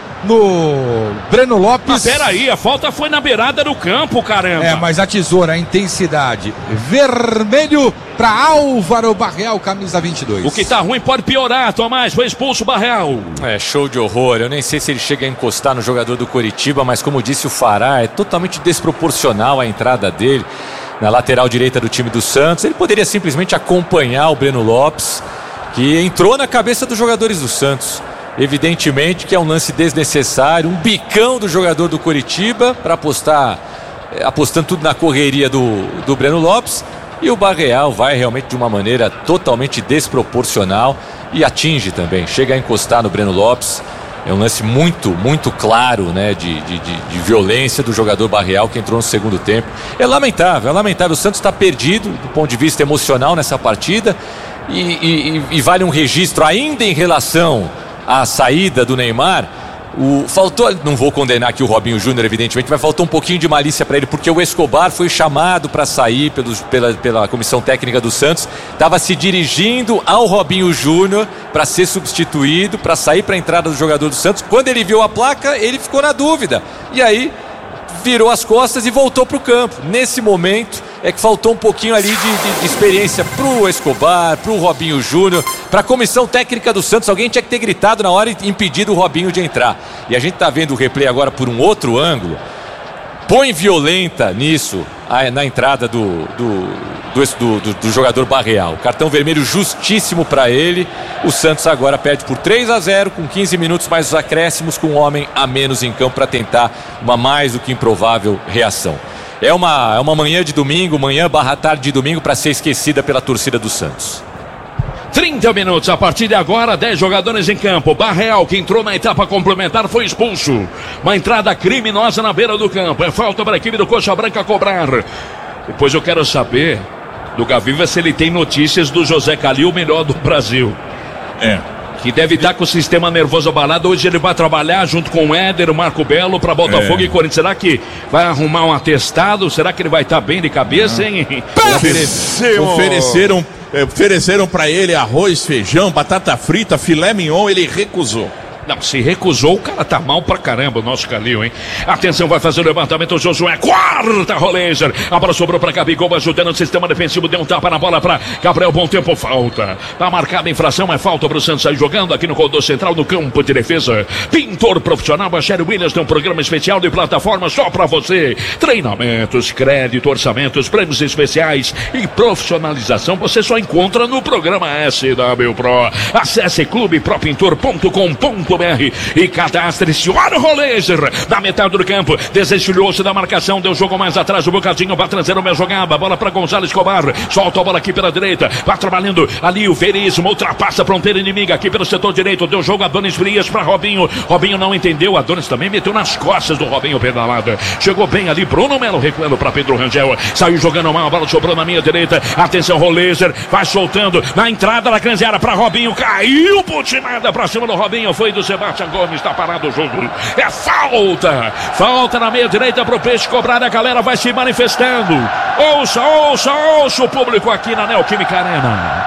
no Breno Lopes. Mas peraí, a falta foi na beirada do campo, caramba. É, mas a tesoura, a intensidade. Vermelho para Álvaro Barreal, camisa vinte e dois. O que tá ruim pode piorar, Tomás. Foi expulso o Barreal. É, show de horror. Eu nem sei se ele chega a encostar no jogador do Coritiba, mas como disse o Fará, é totalmente desproporcional a entrada dele na lateral direita do time do Santos. Ele poderia simplesmente acompanhar o Breno Lopes, que entrou na cabeça dos jogadores do Santos. Evidentemente que é um lance desnecessário, um bicão do jogador do Coritiba para apostar, apostando tudo na correria do, do Breno Lopes, e o Barreal vai realmente de uma maneira totalmente desproporcional e atinge também, chega a encostar no Breno Lopes. É um lance muito, muito claro, né, de, de, de, de violência do jogador Barreal que entrou no segundo tempo. É lamentável, é lamentável. O Santos está perdido do ponto de vista emocional nessa partida e, e, e vale um registro ainda em relação à saída do Neymar. O, faltou, não vou condenar aqui o Robinho Júnior, evidentemente, mas faltou um pouquinho de malícia para ele, porque o Escobar foi chamado para sair pelos, pela, pela comissão técnica do Santos, estava se dirigindo ao Robinho Júnior para ser substituído, para sair para a entrada do jogador do Santos. Quando ele viu a placa, ele ficou na dúvida, e aí virou as costas e voltou para o campo. Nesse momento é que faltou um pouquinho ali de, de, de experiência pro Escobar, pro Robinho Júnior, pra comissão técnica do Santos. Alguém tinha que ter gritado na hora e impedido o Robinho de entrar. E a gente tá vendo o replay agora por um outro ângulo. Põe violenta nisso, na entrada do, do, do, do, do jogador Barreal. Cartão vermelho justíssimo para ele. O Santos agora perde por três a zero, com quinze minutos mais os acréscimos, com um homem a menos em campo para tentar uma mais do que improvável reação. É uma, é uma manhã de domingo, manhã barra tarde de domingo, para ser esquecida pela torcida do Santos. trinta minutos, a partir de agora, dez jogadores em campo. Barreal, que entrou na etapa complementar, foi expulso. Uma entrada criminosa na beira do campo. É falta para a equipe do Coxa Branca cobrar. Depois eu quero saber do Gaviva se ele tem notícias do José Calil, o melhor do Brasil. É. Que deve estar com o sistema nervoso abalado. Hoje ele vai trabalhar junto com o Éder, o Marco Belo, para Botafogo é. e Corinthians. Será que vai arrumar um atestado? Será que ele vai estar bem de cabeça, hein? Ofereceram, ofereceram, ofereceram para ele arroz, feijão, batata frita, filé mignon, ele recusou. Não, se recusou, o cara tá mal pra caramba, o nosso Calil, hein? Atenção, vai fazer o levantamento, o Josué, quarta Rolenzer. A bola sobrou pra Gabigol, ajudando o sistema defensivo, deu um tapa na bola pra Gabriel, bom tempo, falta. Tá marcada a infração, é falta pro Santos sair jogando aqui no corredor central, no campo de defesa. Pintor profissional, a Sherry Williams tem um programa especial de plataforma só pra você. Treinamentos, crédito, orçamentos, prêmios especiais e profissionalização, você só encontra no programa S W Pro. Acesse clube pro pintor ponto com ponto br e cadastre-se. Olha o Rolenzer na metade do campo, desestilhou-se da marcação, deu jogo mais atrás, o Bocadinho vai trazer uma jogada, bola para Gonzalo Escobar, solta a bola aqui pela direita, vai trabalhando ali o Veríssimo, ultrapassa a fronteira inimiga aqui pelo setor direito, deu jogo a Adonis Frias para Robinho, Robinho não entendeu, Adonis também meteu nas costas do Robinho pedalada, chegou bem ali, Bruno Melo recuando para Pedro Rangel, saiu jogando mal, a bola sobrou na minha direita, atenção Rolenzer, vai soltando na entrada da grande área para Robinho, caiu, putinada para cima do Robinho, foi do Sebastião Gomes, está parado o jogo. É falta! Falta na meia direita para o Peixe cobrar, a galera vai se manifestando. Ouça, ouça, ouça o público aqui na Neoquímica Arena.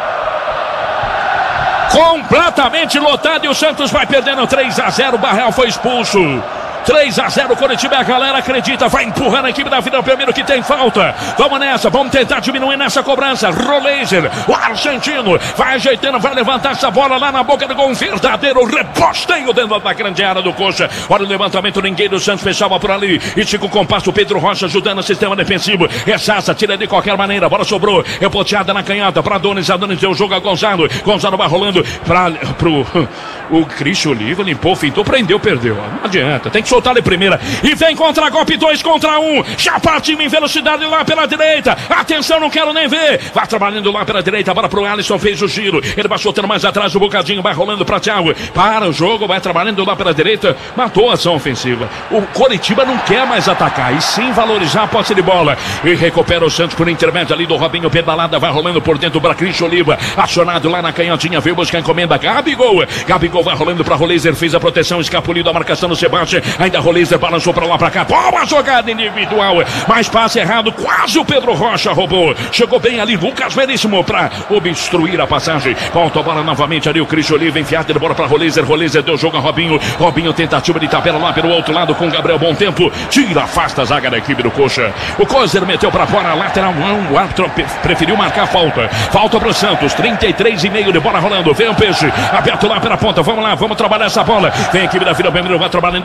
Completamente lotado e o Santos vai perdendo três a zero. Barreal foi expulso. três a zero Coritiba, a galera acredita, vai empurrando a equipe da Vida Primeiro que tem falta. Vamos nessa, vamos tentar diminuir nessa cobrança. Rolenzer, o argentino, vai ajeitando, vai levantar essa bola lá na boca do gol. Um verdadeiro reposteio dentro da grande área do Coxa. Olha o levantamento, ninguém do Santos fechava por ali. E fica o compasso, Pedro Rocha ajudando o sistema defensivo. É Sassa, tira de qualquer maneira, a bola sobrou, é poteada na canhota para Adonis. Adonis deu o jogo a Gonzalo. Gonzalo vai rolando para pro o Cristian Oliva, limpou, fintou, prendeu, perdeu. Não adianta, tem que soltar de primeira, e vem contra-golpe, dois contra um, já partiu em velocidade lá pela direita, atenção, não quero nem ver, vai trabalhando lá pela direita, bola pro Alisson, fez o giro, ele vai soltando mais atrás, o Bocadinho vai rolando pra Thiago, para o jogo, vai trabalhando lá pela direita, matou a ação ofensiva, o Coritiba não quer mais atacar, e sim valorizar a posse de bola, e recupera o Santos por intermédio ali do Robinho, pedalada, vai rolando por dentro para Cristian Oliva, acionado lá na canhotinha, veio buscar a encomenda, Gabigol, Gabigol vai rolando pra Rolenzer, fez a proteção, escapulido a marcação no Sebastião, ainda Rolenzer balançou pra lá pra cá, toma a jogada individual, mas passe errado, quase o Pedro Rocha roubou, chegou bem ali Lucas Veríssimo pra obstruir a passagem, volta a bola novamente ali o Cristian Oliva, enfiada de bola pra Rolenzer, Rolenzer deu jogo a Robinho, Robinho tentativa de tabela lá pelo outro lado com Gabriel, bom tempo, tira, afasta a zaga da equipe do Coxa, o Cozer meteu pra fora, lateral não, o árbitro preferiu marcar falta, falta pro Santos, trinta e três e meio de bola rolando, vem o Peixe, aberto lá pela ponta, vamos lá, vamos trabalhar essa bola, vem a equipe da Vila Belmiro, vai trabalhando o João na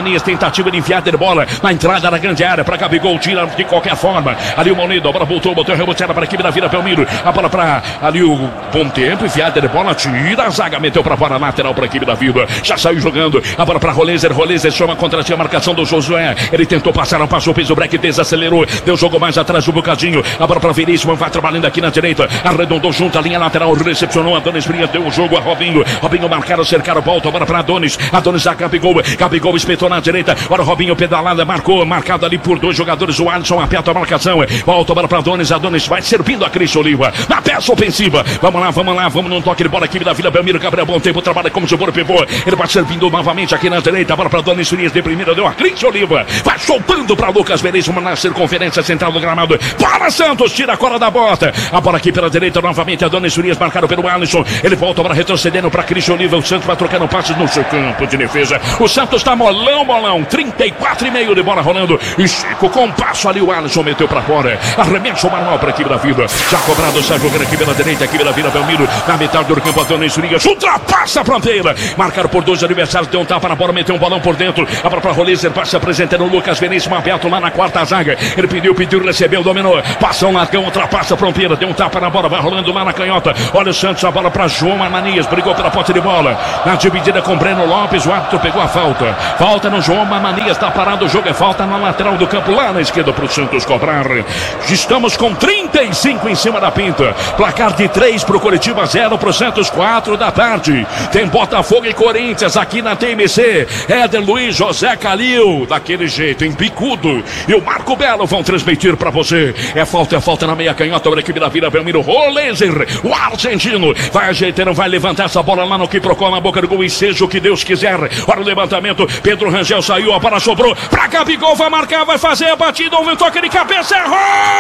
Manias, tentativa de enfiada de bola na entrada da grande área para Gabigol, tira de qualquer forma. Ali o Monido, a bola voltou, botou reboteada para a equipe da Vila Belmiro. A bola para ali o bom tempo, enfiada de bola, tira a zaga, meteu para fora, lateral para a equipe da Vila. Já saiu jogando, a bola para Rolezer, Rolezer chama contra a marcação do Josué. Ele tentou passar, não passou, fez o break, desacelerou, deu jogo mais atrás do Bocadinho. A bola para Veríssimo, vai trabalhando aqui na direita, arredondou junto a linha lateral, recepcionou Adonis Frias, deu o jogo a Robinho. Robinho marcaram, cercaram, volta, a bola para Adonis. Adonis a Gabigol, Gabigol espetou na direita. Agora Robinho pedalada, marcou, marcado ali por dois jogadores. O Alisson aperta a marcação, volta a bola para Adonis. Adonis vai servindo a Cris Oliva na peça ofensiva. Vamos lá, vamos lá, vamos num toque de bola aqui da Vila Belmiro. Gabriel, bom tempo, trabalha como se for o pivô. Ele vai servindo novamente aqui na direita. A bola para Adonis Frias, de primeira, deu a Cris Oliva. Vai soltando para Lucas Veríssimo na circunferência central do gramado. Para Santos, tira a cola da bota. A bola aqui pela direita, novamente Adonis Frias, marcado pelo Alisson. Ele volta para retrocedendo para Cris Oliva. O Santos vai trocando passes no seu campo de defesa. O Santos está molão, molão. trinta e quatro e meio de bola rolando. E Chico com um passo ali. O Alisson meteu para fora. Arremesso manual para a equipe da Vila. Já cobrado, está jogando aqui pela direita. Aqui pela Vila Belmiro. Na metade do campo, Adonis Frias ultrapassa a fronteira. Marcado por dois adversários. Deu um tapa na bola, meteu um balão por dentro. A bola para Rolezer. Passa apresentando o Lucas Veríssimo aberto lá na quarta zaga. Ele pediu, pediu, recebeu, dominou. Passa um largão, ultrapassa a fronteira. Deu um tapa na bola, vai rolando lá na canhota. Olha o Santos, a bola para João Mamanias. Brigou pela ponta de bola. Na dividida com Breno Lopes. O árbitro pegou a falta. Falta no João Mamanias. Está parado o jogo. É falta na lateral do campo, lá na esquerda para o Santos cobrar. Estamos com trinta e cinco em cima da pinta. Placar de três para o Coritiba, zero para o Santos, quatro da tarde. Tem Botafogo e Corinthians aqui na T M C. Éder Luiz, José Calil, daquele jeito, em bicudo. E o Marco Belo vão transmitir para você. É falta, é falta na meia canhota para a equipe da Vila Belmiro. Rolezer, o argentino, vai ajeitando, vai levantar essa bola lá no que procura na boca do gol e seja o que Deus quiser. Olha o levantamento, Pedro Rangel saiu, a bola sobrou para Gabigol, vai marcar, vai fazer a batida, houve um toque de cabeça, errou!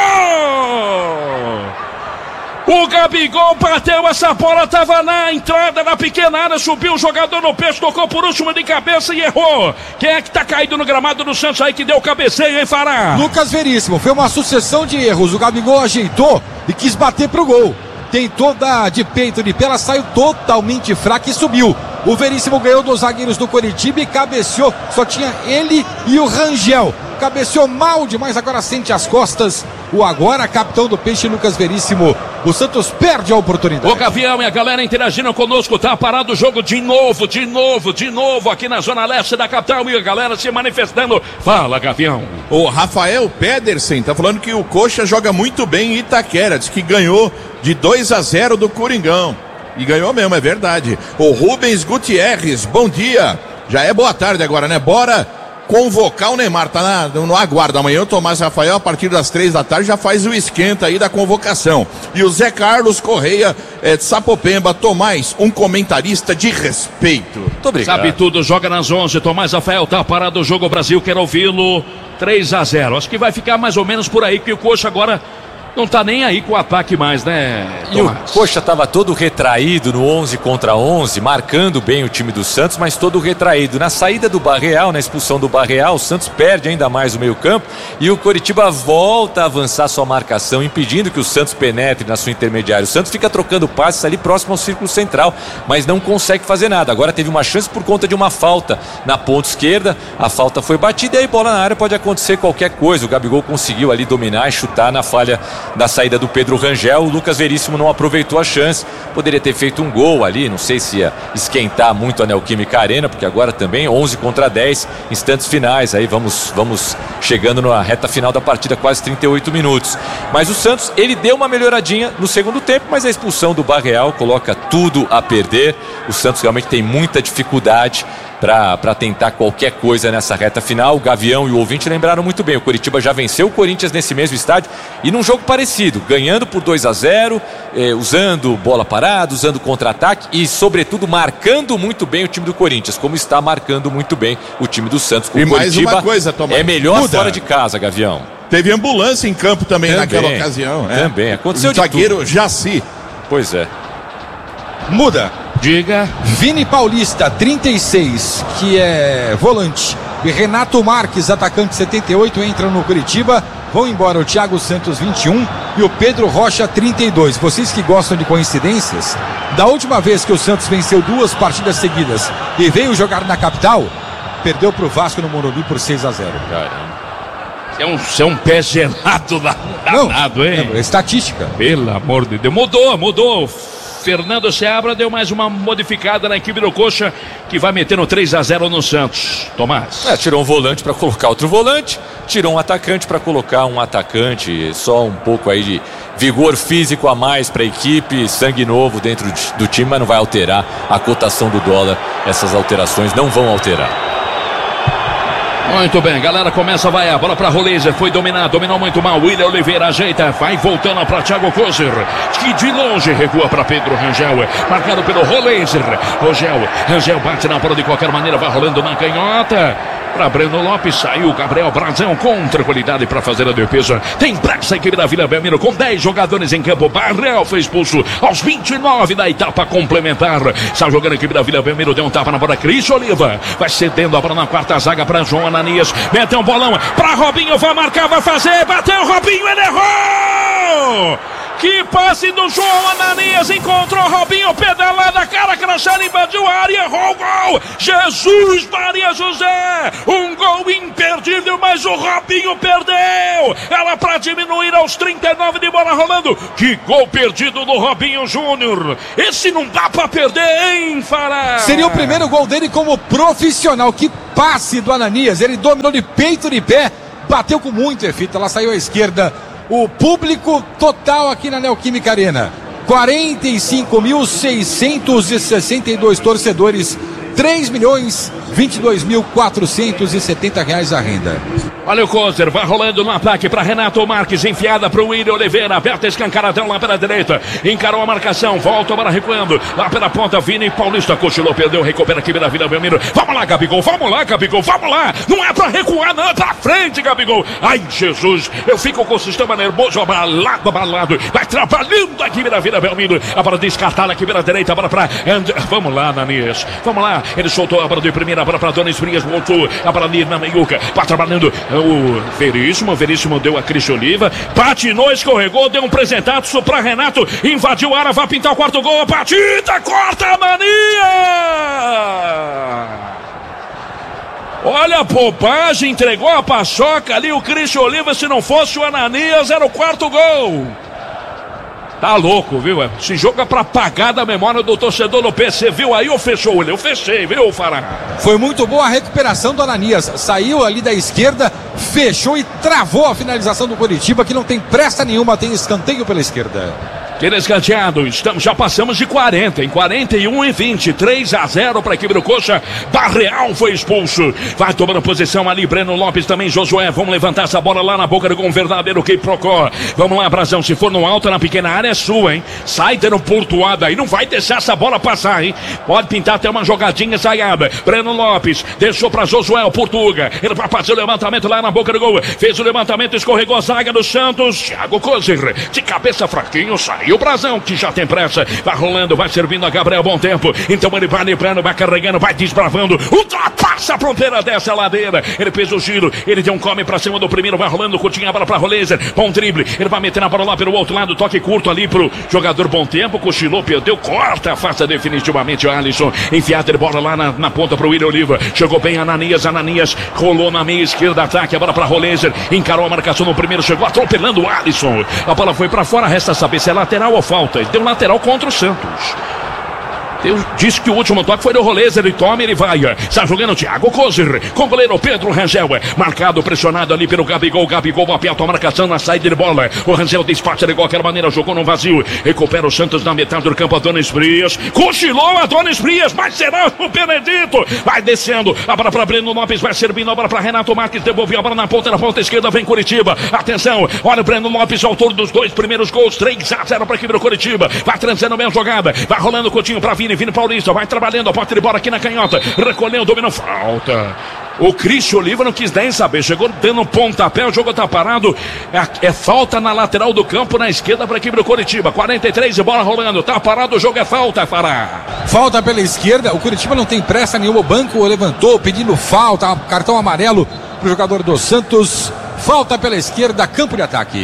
O Gabigol bateu essa bola, estava na entrada da pequena área, subiu o jogador no peito, tocou por último de cabeça e errou. Quem é que tá caído no gramado do Santos aí que deu o cabeceio, hein, Fará? Lucas Veríssimo, foi uma sucessão de erros, o Gabigol ajeitou e quis bater pro gol. Tentou dar de peito de pé, ela saiu totalmente fraca e subiu. O Veríssimo ganhou dos zagueiros do Coritiba e cabeceou, só tinha ele e o Rangel. Cabeceou mal demais, agora sente as costas. O agora capitão do Peixe, Lucas Veríssimo. O Santos perde a oportunidade. O Gavião e a galera interagindo conosco. Tá parado o jogo de novo, de novo, de novo aqui na zona leste da capital. E a galera se manifestando. Fala, Gavião. O Rafael Pedersen tá falando que o Coxa joga muito bem em Itaquera. Diz que ganhou de dois a zero do Coringão. E ganhou mesmo, é verdade. O Rubens Gutierrez, bom dia. Já é boa tarde agora, né? Bora convocar o Neymar, tá na, no aguardo. Amanhã o Tomás Rafael, a partir das três da tarde, já faz o esquenta aí da convocação. E o Zé Carlos Correia, é, de Sapopemba. Tomás, um comentarista de respeito. Muito obrigado. Sabe tudo, joga nas onze. Tomás Rafael, tá parado o jogo, Brasil, quero ouvi-lo. três a zero. Acho que vai ficar mais ou menos por aí, que o Coxa agora não tá nem aí com o ataque mais, né, Tomás? E o Coxa tava todo retraído no onze contra onze, marcando bem o time do Santos, mas todo retraído. Na saída do Barreal, na expulsão do Barreal, o Santos perde ainda mais o meio campo e o Coritiba volta a avançar sua marcação, impedindo que o Santos penetre na sua intermediária. O Santos fica trocando passes ali próximo ao círculo central, mas não consegue fazer nada. Agora teve uma chance por conta de uma falta na ponta esquerda, a falta foi batida e aí bola na área, pode acontecer qualquer coisa. O Gabigol conseguiu ali dominar e chutar na falha da saída do Pedro Rangel. O Lucas Veríssimo não aproveitou a chance, poderia ter feito um gol ali, não sei se ia esquentar muito a Neoquímica Arena, porque agora também onze contra dez, instantes finais, aí vamos, vamos chegando na reta final da partida, quase trinta e oito minutos. Mas o Santos, ele deu uma melhoradinha no segundo tempo, mas a expulsão do Barreal coloca tudo a perder. O Santos realmente tem muita dificuldade para tentar qualquer coisa nessa reta final. O Gavião e o ouvinte lembraram muito bem, o Coritiba já venceu o Corinthians nesse mesmo estádio e num jogo parecido, ganhando por dois a zero, eh, usando bola parada, usando contra-ataque e sobretudo marcando muito bem o time do Corinthians, como está marcando muito bem o time do Santos. Com e o mais Coritiba uma coisa, Tomás, é melhor muda. Fora de casa, Gavião. Teve ambulância em campo também, também naquela ocasião. Também, é. Aconteceu o de zagueiro tudo. Jaci. Pois é. Muda. Diga. Vini Paulista, trinta e seis, que é volante. E Renato Marques, atacante, setenta e oito, entra no Curitiba. Vão embora o Thiago Santos, vinte e um, e o Pedro Rocha, trinta e dois. Vocês que gostam de coincidências, da última vez que o Santos venceu duas partidas seguidas e veio jogar na capital, perdeu pro Vasco no Morumbi por seis a zero. Caramba. É um, é um pé gelado danado, hein? É estatística. Pelo amor de Deus. Mudou, mudou. Fernando Seabra deu mais uma modificada na equipe do Coxa, que vai metendo três a zero no Santos. Tomás. É, tirou um volante para colocar outro volante, tirou um atacante para colocar um atacante, só um pouco aí de vigor físico a mais para a equipe, sangue novo dentro do time, mas não vai alterar a cotação do dólar. Essas alterações não vão alterar. Muito bem, galera, começa, vai a bola para Roleiser, foi dominar, dominou muito mal, William Oliveira ajeita, vai voltando para Thiago Kozer, que de longe recua para Pedro Rangel, marcado pelo Roleiser, Rogel, Rangel bate na bola de qualquer maneira, vai rolando na canhota, para Breno Lopes, saiu Gabriel Brazão com tranquilidade para fazer a defesa, tem pressa a equipe da Vila Belmiro com dez jogadores em campo, Barreal foi expulso aos vinte e nove da etapa complementar, está jogando a equipe da Vila Belmiro, deu um tapa na bola, Cris Oliva, vai cedendo a bola na quarta zaga para João Ananias, meteu um bolão para Robinho, vai marcar, vai fazer, bateu Robinho, ele errou! Que passe do João Ananias, encontrou Robinho, pedalada, cara crachada, invadiu a área, errou o gol! Jesus Maria José! Um gol imperdível, mas o Robinho perdeu! Ela para diminuir aos trinta e nove de bola rolando. Que gol perdido do Robinho Júnior! Esse não dá para perder, hein, Fará? Seria o primeiro gol dele como profissional. Que passe do Ananias, ele dominou de peito de pé, bateu com muito efeito, ela saiu à esquerda. O público total aqui na Neoquímica Arena, quarenta e cinco mil seiscentos e sessenta e dois torcedores, três milhões vinte e dois mil quatrocentos e setenta reais a renda. Olha o Kozer, vai rolando no ataque para Renato Marques, enfiada para o William Oliveira, aberta escancaradão lá pela direita, encarou a marcação, volta para recuando, lá pela ponta, Vini Paulista, cochilou, perdeu, recupera aqui pela Vila Belmiro, vamos lá, Gabigol, vamos lá, Gabigol, vamos lá, não é para recuar, não, é para frente, Gabigol, ai, Jesus, eu fico com o sistema nervoso, abalado, abalado, vai trabalhando aqui pela Vila Belmiro, a bola descartada aqui pela direita, a bola para, And... vamos lá, Ananias, vamos lá, ele soltou a bola de primeira, a bola para Dona Esprias, voltou, a bola ali na meiuca, vai trabalhando, o Veríssimo, o Veríssimo deu a Cris Oliva, patinou, escorregou, deu um presentaço para Renato, invadiu a área, vai pintar o quarto gol, a batida, corta a mania! Olha a bobagem, entregou a paçoca ali o Cris Oliva, se não fosse o Ananias, era o quarto gol. Tá louco, viu? Se joga pra apagar da memória do torcedor do P C, viu aí ou fechou o olho? Eu fechei, viu, Fará? Foi muito boa a recuperação do Ananias, saiu ali da esquerda, fechou e travou a finalização do Coritiba, que não tem pressa nenhuma, tem escanteio pela esquerda. Tira escanteado, estamos, já passamos de quarenta, em quarenta e um e vinte, três a zero para a equipe do Coxa. Barreal foi expulso, vai tomando posição ali, Breno Lopes também, Josué, vamos levantar essa bola lá na boca do gol, um verdadeiro que procó. Vamos lá, Brazão, se for no alto, na pequena área é sua, hein? Sai dando pontuada aí, não vai deixar essa bola passar, hein? Pode pintar até uma jogadinha ensaiada. Breno Lopes, deixou para Josué, o Portuga, ele vai fazer o levantamento lá na boca do gol, fez o levantamento, escorregou a zaga do Santos, Thiago Kozer, de cabeça fraquinho, saiu o Brazão, que já tem pressa, vai rolando, vai servindo a Gabriel Bom Tempo, então ele vai limpando, vai carregando, vai desbravando, ultrapassa a fronteira dessa ladeira, ele fez o giro, ele deu um come pra cima do primeiro, vai rolando, curtinha a bola pra Roleiser, bom drible, ele vai metendo a bola lá pelo outro lado, toque curto ali pro jogador Bom Tempo, cochilou, perdeu, corta, afasta definitivamente o Alisson, enfiada de bola lá na, na ponta pro William Oliva, chegou bem Ananias, Ananias, rolou na meia esquerda, ataque, a bola pra Roleiser, encarou a marcação no primeiro, chegou atropelando o Alisson, a bola foi pra fora, resta saber se é lateral ou falta. Ele deu lateral contra o Santos. Deus disse que o último toque foi do Roleiser, ele toma, ele vai. Está jogando o Thiago Kozer com o goleiro Pedro Rangel. Marcado, pressionado ali pelo Gabigol. Gabigol aperta a marcação na saída de bola. O Rangel despacha de qualquer maneira, jogou no vazio. Recupera o Santos na metade do campo. Adonis Frias. Cochilou Adonis Frias, mas será o Benedito. Vai descendo. A bola para Breno Lopes, vai servindo a bola para Renato Marques. Devolveu a bola na ponta, na ponta esquerda. Vem Curitiba. Atenção, olha o Breno Lopes, autor dos dois primeiros gols. três a zero para a equipe do Curitiba. Vai transando bem a jogada. Vai rolando o Coutinho para Vini. Vini Paulista, vai trabalhando, a porta de bola aqui na canhota, recolheu, dominou, falta. O Cris Oliva não quis nem saber, chegou dando um pontapé, o jogo tá parado, é, é falta na lateral do campo, na esquerda para a equipe do Curitiba, quarenta e três de bola rolando, tá parado, o jogo é falta, Fará. Falta pela esquerda, o Curitiba não tem pressa nenhuma, o banco levantou pedindo falta, cartão amarelo pro jogador do Santos, falta pela esquerda, campo de ataque.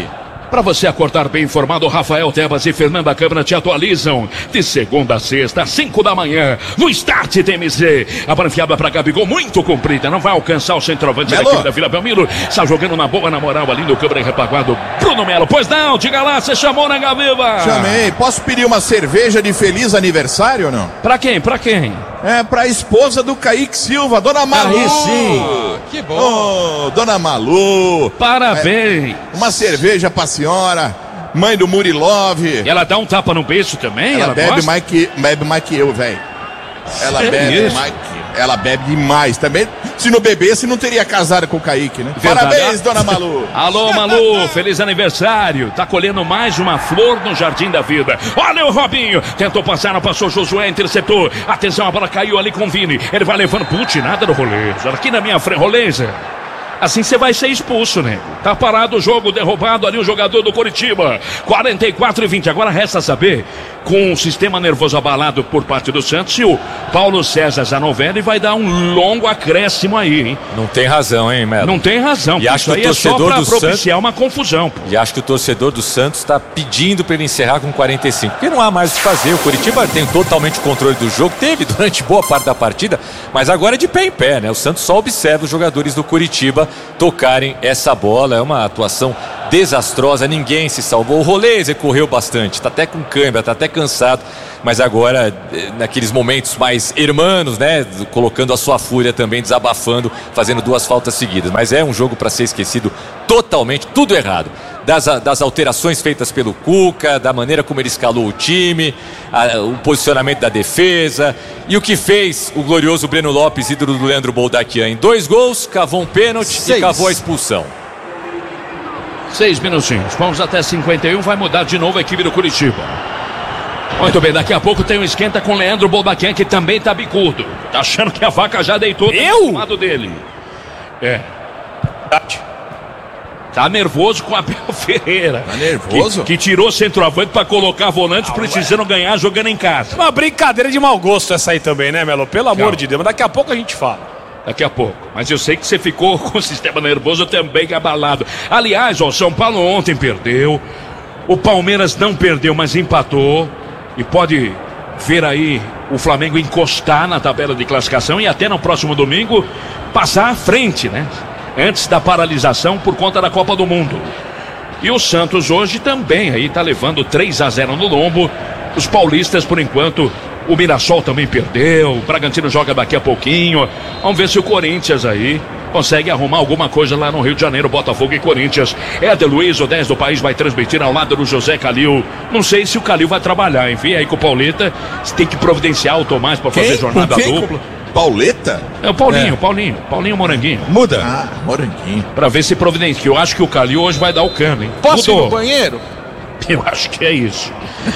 Para você acordar bem informado, Rafael Tebas e Fernanda Câmara te atualizam de segunda a sexta, às cinco da manhã, no Start T M Z. A bola enfiada para Gabigol, muito comprida, não vai alcançar o centroavante da equipe da Vila Belmiro. Está jogando na boa, na moral, ali no Câmara Repaguado, Bruno Melo. Pois não, diga lá, você chamou, né, Gaviva? Chamei. Posso pedir uma cerveja de feliz aniversário ou não? Pra quem? Pra quem? É, pra esposa do Kaique Silva, Dona Malu. Aí sim. Que bom. Oh, Dona Malu. Parabéns. É, uma cerveja pra senhora, mãe do Murilov. E ela dá um tapa no beijo também? Ela, ela bebe, mais que, bebe mais que eu, velho. Ela é bebe isso? mais que ela bebe demais. Também, se não bebesse, não teria casado com o Kaique, né? Verdade. Parabéns, Dona Malu. Alô, Malu, feliz aniversário. Tá colhendo mais uma flor no Jardim da Vida. Olha o Robinho, tentou passar, não passou, Josué interceptou. Atenção, a bola caiu ali com o Vini. Ele vai levando, putz, nada do Roleza. Aqui na minha frente, Roleza. Assim você vai ser expulso, nego. Tá parado o jogo, derrubado ali o jogador do Coritiba. quarenta e quatro e vinte. Agora resta saber, com o sistema nervoso abalado por parte do Santos, se o Paulo César Zanovelli vai dar um longo acréscimo aí, hein? Não tem razão, hein, Melo? Não tem razão. E acho que o aí torcedor é só pra do propiciar Santos... uma confusão. Pô. E acho que o torcedor do Santos está pedindo para ele encerrar com quarenta e cinco. Porque não há mais o que fazer. O Coritiba tem totalmente o controle do jogo. Teve durante boa parte da partida, mas agora é de pé em pé, né? O Santos só observa os jogadores do Coritiba tocarem essa bola. É uma atuação desastrosa, ninguém se salvou. O Roleza correu bastante, está até com câimbra, está até cansado, mas agora naqueles momentos mais hermanos, né, colocando a sua fúria também, desabafando, fazendo duas faltas seguidas. Mas é um jogo para ser esquecido totalmente, tudo errado. Das, das alterações feitas pelo Cuca, da maneira como ele escalou o time, a, o posicionamento da defesa e o que fez o glorioso Breno Lopes, ídolo do Leandro Boldaquian, em dois gols, cavou um pênalti Seis. e cavou a expulsão. Seis minutinhos, vamos até cinquenta e um, vai mudar de novo a equipe do Coritiba. Muito bem, daqui a pouco tem um esquenta com o Leandro Boldaquian, que também tá bicudo. Tá achando que a vaca já deitou do lado dele. É. Tá nervoso com o Abel Ferreira. Tá nervoso? Que, que tirou centroavante pra colocar volante, ah, precisando ué. ganhar jogando em casa. Uma brincadeira de mau gosto essa aí também, né, Melo? Pelo amor Não. de Deus, mas daqui a pouco a gente fala. Daqui a pouco. Mas eu sei que você ficou com o sistema nervoso também abalado. Aliás, ó, o São Paulo ontem perdeu. O Palmeiras não perdeu, mas empatou. E pode ver aí o Flamengo encostar na tabela de classificação e até no próximo domingo passar à frente, né? Antes da paralisação por conta da Copa do Mundo. E o Santos hoje também aí tá levando três a zero no lombo. Os paulistas, por enquanto, o Mirassol também perdeu. O Bragantino joga daqui a pouquinho. Vamos ver se o Corinthians aí consegue arrumar alguma coisa lá no Rio de Janeiro. Botafogo e Corinthians. Éder Luiz, o dez do país, vai transmitir ao lado do José Calil. Não sei se o Calil vai trabalhar, enfim. Aí com o Pauleta, você tem que providenciar o Tomás para fazer jornada dupla. Pauleta? É o Paulinho, é. Paulinho, Paulinho Moranguinho. Muda. Ah, Moranguinho. Pra ver se providencia, que eu acho que o Calil hoje vai dar o cano, hein? Posso Mudou. ir no banheiro? Eu acho que é isso.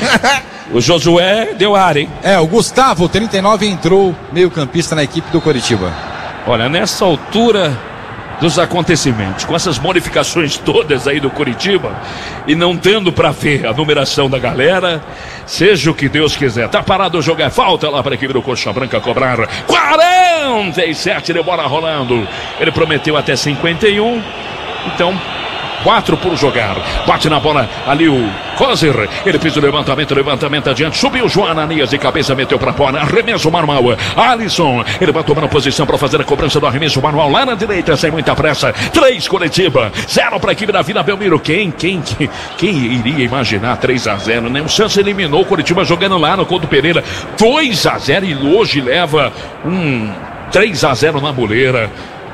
O Josué deu ar, hein? É, o Gustavo, trinta e nove, entrou meio campista na equipe do Coritiba. Olha, nessa altura dos acontecimentos, com essas modificações todas aí do Coritiba, e não dando pra ver a numeração da galera, seja o que Deus quiser. Tá parado o jogo, é falta lá para a equipe do Coxa Branca cobrar. quarenta e sete de bola rolando. Ele prometeu até cinquenta e um, então quatro por jogar. Bate na bola ali o Kozer. Ele fez o levantamento, levantamento adiante. Subiu o João Ananias de cabeça, meteu pra fora. Arremesso manual. Alisson. Ele vai tomando posição para fazer a cobrança do arremesso manual lá na direita, sem muita pressa. Três Coritiba, zero para a equipe da Vila Belmiro. Quem, quem, quem, quem iria imaginar três a zero, né? O Santos eliminou o Coritiba jogando lá no Couto Pereira. dois a zero e hoje leva um três a zero na boleira.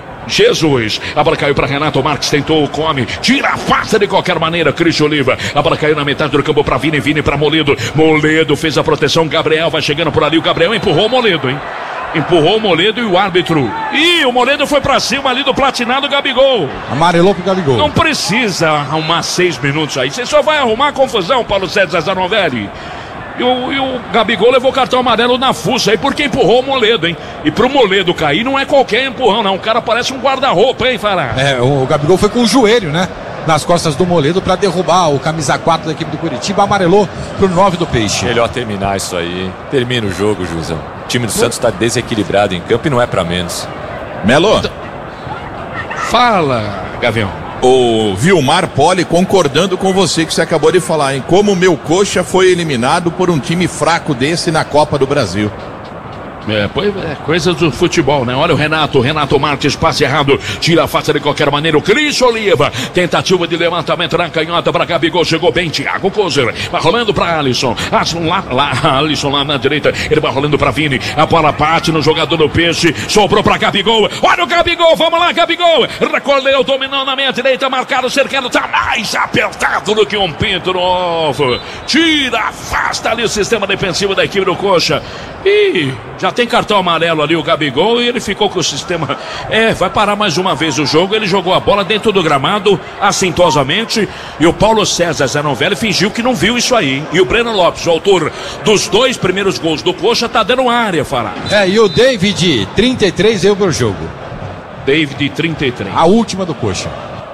Jesus, a bola caiu para Renato Marques, tentou, come, tira, faça de qualquer maneira, Cristian Oliva, a bola caiu na metade do campo para Vini, Vini para Moledo, Moledo fez a proteção, Gabriel vai chegando por ali, o Gabriel empurrou o Moledo, hein? Empurrou o Moledo e o árbitro. Ih, o Moledo foi pra cima ali do platinado Gabigol. Amarelou pro Gabigol. Não precisa arrumar seis minutos aí, você só vai arrumar confusão, Paulo César Zanovelli. E o, e o Gabigol levou cartão amarelo na fuça aí porque empurrou o Moledo, hein? E pro Moledo cair não é qualquer empurrão, não. O cara parece um guarda-roupa, hein, Fará? É, o Gabigol foi com o joelho, né? Nas costas do Moledo pra derrubar o camisa quatro da equipe do Curitiba. Amarelou pro nove do Peixe. Melhor terminar isso aí. Termina o jogo, Jusão. O time do Santos tá desequilibrado em campo e não é pra menos. Melo. Fala, Gavião. O Vilmar Poli concordando com você que você acabou de falar, hein? Como o meu Coxa foi eliminado por um time fraco desse na Copa do Brasil. É, pois é, coisas do futebol, né? Olha o Renato, Renato Marques, passe errado, tira a face de qualquer maneira, o Cris Oliva, tentativa de levantamento na canhota para Gabigol, chegou bem, Thiago Kozer, vai rolando para Alisson, Alisson lá, lá, Alisson lá na direita, ele vai rolando para Vini, a bola bate no jogador do Peixe, sobrou para Gabigol, olha o Gabigol, vamos lá Gabigol, recolheu, dominou na meia direita, marcado, cercado, tá mais apertado do que um pinto novo, tira, afasta ali o sistema defensivo da equipe do Coxa, e já tem cartão amarelo ali o Gabigol e ele ficou com o sistema, é, vai parar mais uma vez o jogo, ele jogou a bola dentro do gramado, assintosamente, e o Paulo César Zanovelli fingiu que não viu isso aí, e o Breno Lopes, o autor dos dois primeiros gols do Coxa, tá dando área, Fará. É, e o David, trinta e três, deu pro jogo. David, trinta e três. A última do Coxa.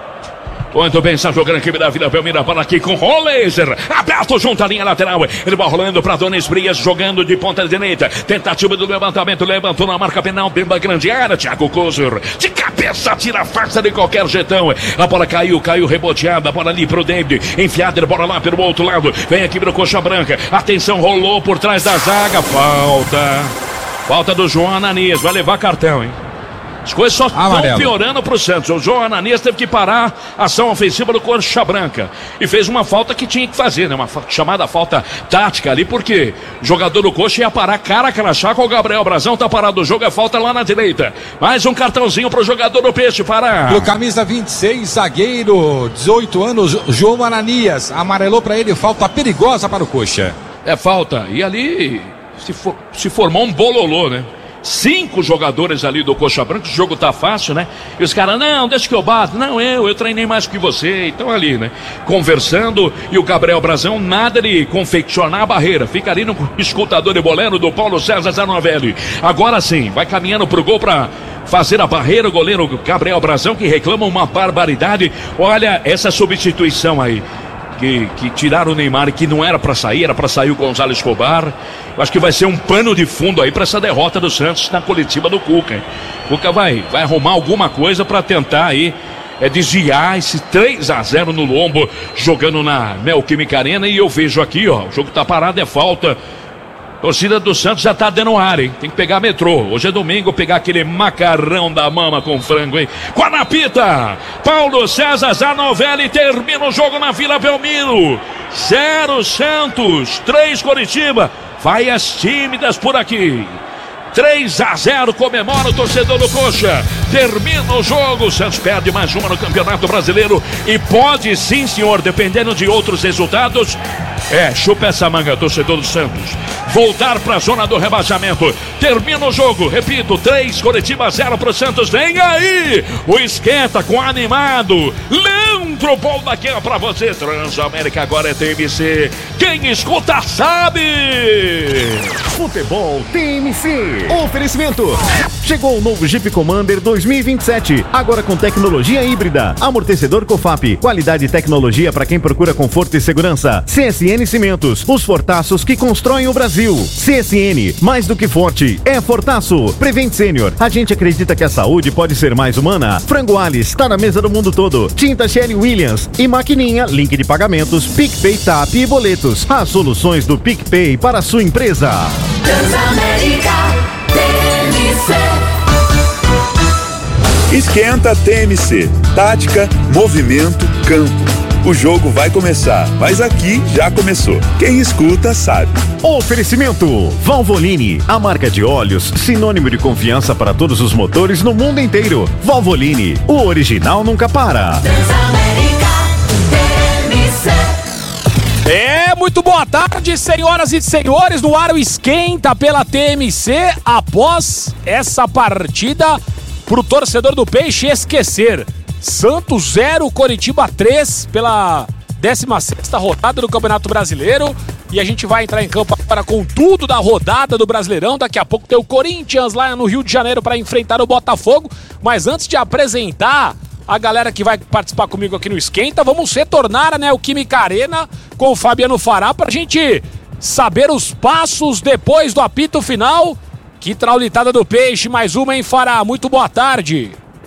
Muito bem, está jogando a equipe da Vila Belmiro, a bola aqui com o Laser, aberto junto à linha lateral, ele vai rolando para Donis Brias, jogando de ponta direita, tentativa do levantamento, levantou na marca penal, dentro da grande área, Thiago Kozer, de cabeça, tira a farsa de qualquer jeitão, a bola caiu, caiu reboteada, a bola ali pro David, enfiada, bola lá pelo outro lado, vem aqui pro Coxa Branca, atenção, rolou por trás da zaga, falta, falta do João Ananias, vai levar cartão, hein? As coisas só estão piorando pro Santos. O João Ananias teve que parar a ação ofensiva do Coxa Branca e fez uma falta que tinha que fazer, né? Uma chamada falta tática ali, porque o jogador do Coxa ia parar cara a crachá com o Gabriel Brazão, tá parado o jogo, é falta lá na direita. Mais um cartãozinho pro jogador do Peixe, parar. Pro camisa vinte e seis, zagueiro, dezoito anos, João Ananias, amarelou pra ele, falta perigosa para o Coxa. É falta, e ali se, for, se formou um bololô, né? Cinco jogadores ali do Coxa Branca, o jogo tá fácil, né? E os caras, não, deixa que eu bato. Não, eu, eu treinei mais que você. Então ali, né? Conversando, e o Gabriel Brazão, nada de confeccionar a barreira. Fica ali no escutador e bolero do Paulo César Zanovelli. Agora sim, vai caminhando pro gol pra fazer a barreira, o goleiro Gabriel Brazão, que reclama uma barbaridade. Olha essa substituição aí. Que, que tiraram o Neymar, que não era para sair, era para sair o Gonzalo Escobar. Eu acho que vai ser um pano de fundo aí para essa derrota do Santos na coletiva do Cuca. O Cuca vai, vai arrumar alguma coisa para tentar aí é, desviar esse três a zero no lombo, jogando na Neoquímica Arena. E eu vejo aqui, ó, o jogo tá parado, é falta. Torcida do Santos já tá dando ar, hein? Tem que pegar metrô. Hoje é domingo, pegar aquele macarrão da mama com frango, hein? Guanapita! Paulo César Zanovelli termina o jogo na Vila Belmiro. Zero Santos, três Coritiba. Vai as tímidas por aqui. três a zero, comemora o torcedor do Coxa. Termina o jogo, o Santos perde mais uma no Campeonato Brasileiro. E pode sim, senhor, dependendo de outros resultados, é, chupa essa manga, torcedor do Santos, voltar para a zona do rebaixamento. Termina o jogo, repito, três, Coritiba zero pro Santos. Vem aí o esquenta com animado Leandro Bom daqui é pra você. Transamérica agora é T M C, quem escuta sabe. Futebol T M C. Oferecimento. Chegou o novo Jeep Commander dois mil e vinte e sete, agora com tecnologia híbrida, amortecedor COFAP, qualidade e tecnologia para quem procura conforto e segurança. C S N Cimentos, os fortaços que constroem o Brasil. C S N, mais do que forte, é fortaço. Prevent Senior, a gente acredita que a saúde pode ser mais humana. Frango Alice, tá na mesa do mundo todo. Tinta Sherry Williams e maquininha, link de pagamentos, PicPay, Tap e boletos. As soluções do PicPay para a sua empresa. Transamérica T M C. Esquenta T M C. Tática, movimento, campo. O jogo vai começar, mas aqui já começou. Quem escuta sabe. Oferecimento Valvoline, a marca de óleos sinônimo de confiança para todos os motores no mundo inteiro. Valvoline, o original nunca para. Transamérica T M C. É, muito boa tarde, senhoras e senhores. No ar o Esquenta pela T M C após essa partida pro torcedor do Peixe esquecer. Santos zero, Coritiba três pela décima sexta rodada do Campeonato Brasileiro. E a gente vai entrar em campo agora com tudo da rodada do Brasileirão. Daqui a pouco tem o Corinthians lá no Rio de Janeiro para enfrentar o Botafogo. Mas antes de apresentar a galera que vai participar comigo aqui no Esquenta, vamos retornar a Neoquímica Arena com o Fabiano Fará pra gente saber os passos depois do apito final. Que traulitada do Peixe, mais uma, hein, Fará? Muito boa tarde.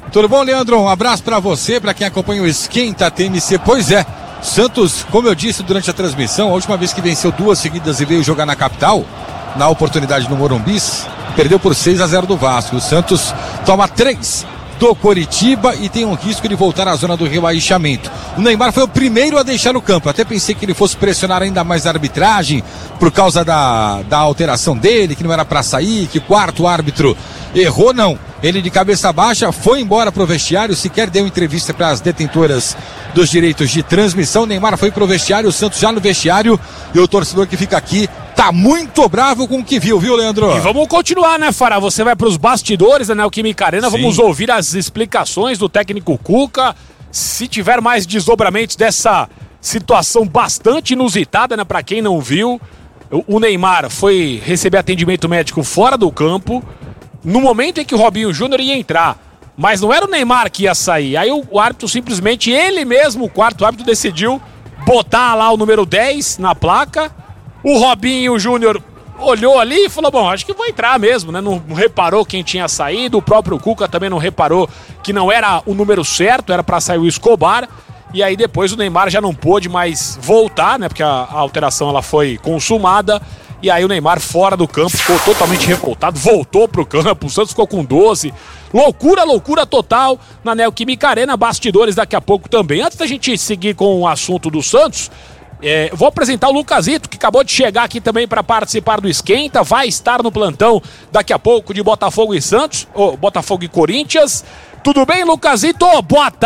Tudo bom, Leandro? Um abraço pra você, pra quem acompanha o Esquenta T M C. Pois é, Santos, como eu disse durante a transmissão, a última vez que venceu duas seguidas e veio jogar na capital, na oportunidade no Morumbi, perdeu por seis a zero do Vasco. O Santos toma três do Coritiba e tem um risco de voltar à zona do rebaixamento. O Neymar foi o primeiro a deixar o campo. Até pensei que ele fosse pressionar ainda mais a arbitragem por causa da, da alteração dele, que não era para sair, que o quarto árbitro errou. Não, ele de cabeça baixa foi embora pro vestiário, sequer deu entrevista para as detentoras dos direitos de transmissão. O Neymar foi pro vestiário, o Santos já no vestiário, e o torcedor que fica aqui tá muito bravo com o que viu, viu, Leandro? E vamos continuar, né, Fará? Você vai pros bastidores da Neoquímica Arena, Sim. Vamos ouvir as explicações do técnico Cuca. Se tiver mais desdobramentos dessa situação bastante inusitada, né, pra quem não viu, o Neymar foi receber atendimento médico fora do campo, no momento em que o Robinho Júnior ia entrar, mas não era o Neymar que ia sair. Aí o, o árbitro simplesmente, ele mesmo, o quarto árbitro, decidiu botar lá o número dez na placa. O Robinho Júnior olhou ali e falou, bom, acho que vou entrar mesmo, né? Não, não reparou quem tinha saído, o próprio Cuca também não reparou que não era o número certo, era para sair o Escobar. E aí depois o Neymar já não pôde mais voltar, né? Porque a, a alteração ela foi consumada. E aí o Neymar fora do campo, ficou totalmente revoltado, voltou pro campo, o Santos ficou com doze. Loucura, loucura total na Neoquímica Arena, bastidores daqui a pouco também. Antes da gente seguir com o assunto do Santos, é, vou apresentar o Lucasito, que acabou de chegar aqui também para participar do Esquenta, vai estar no plantão daqui a pouco de Botafogo e Santos, ou Botafogo e Corinthians. Tudo bem, Lucasito? Boa tarde.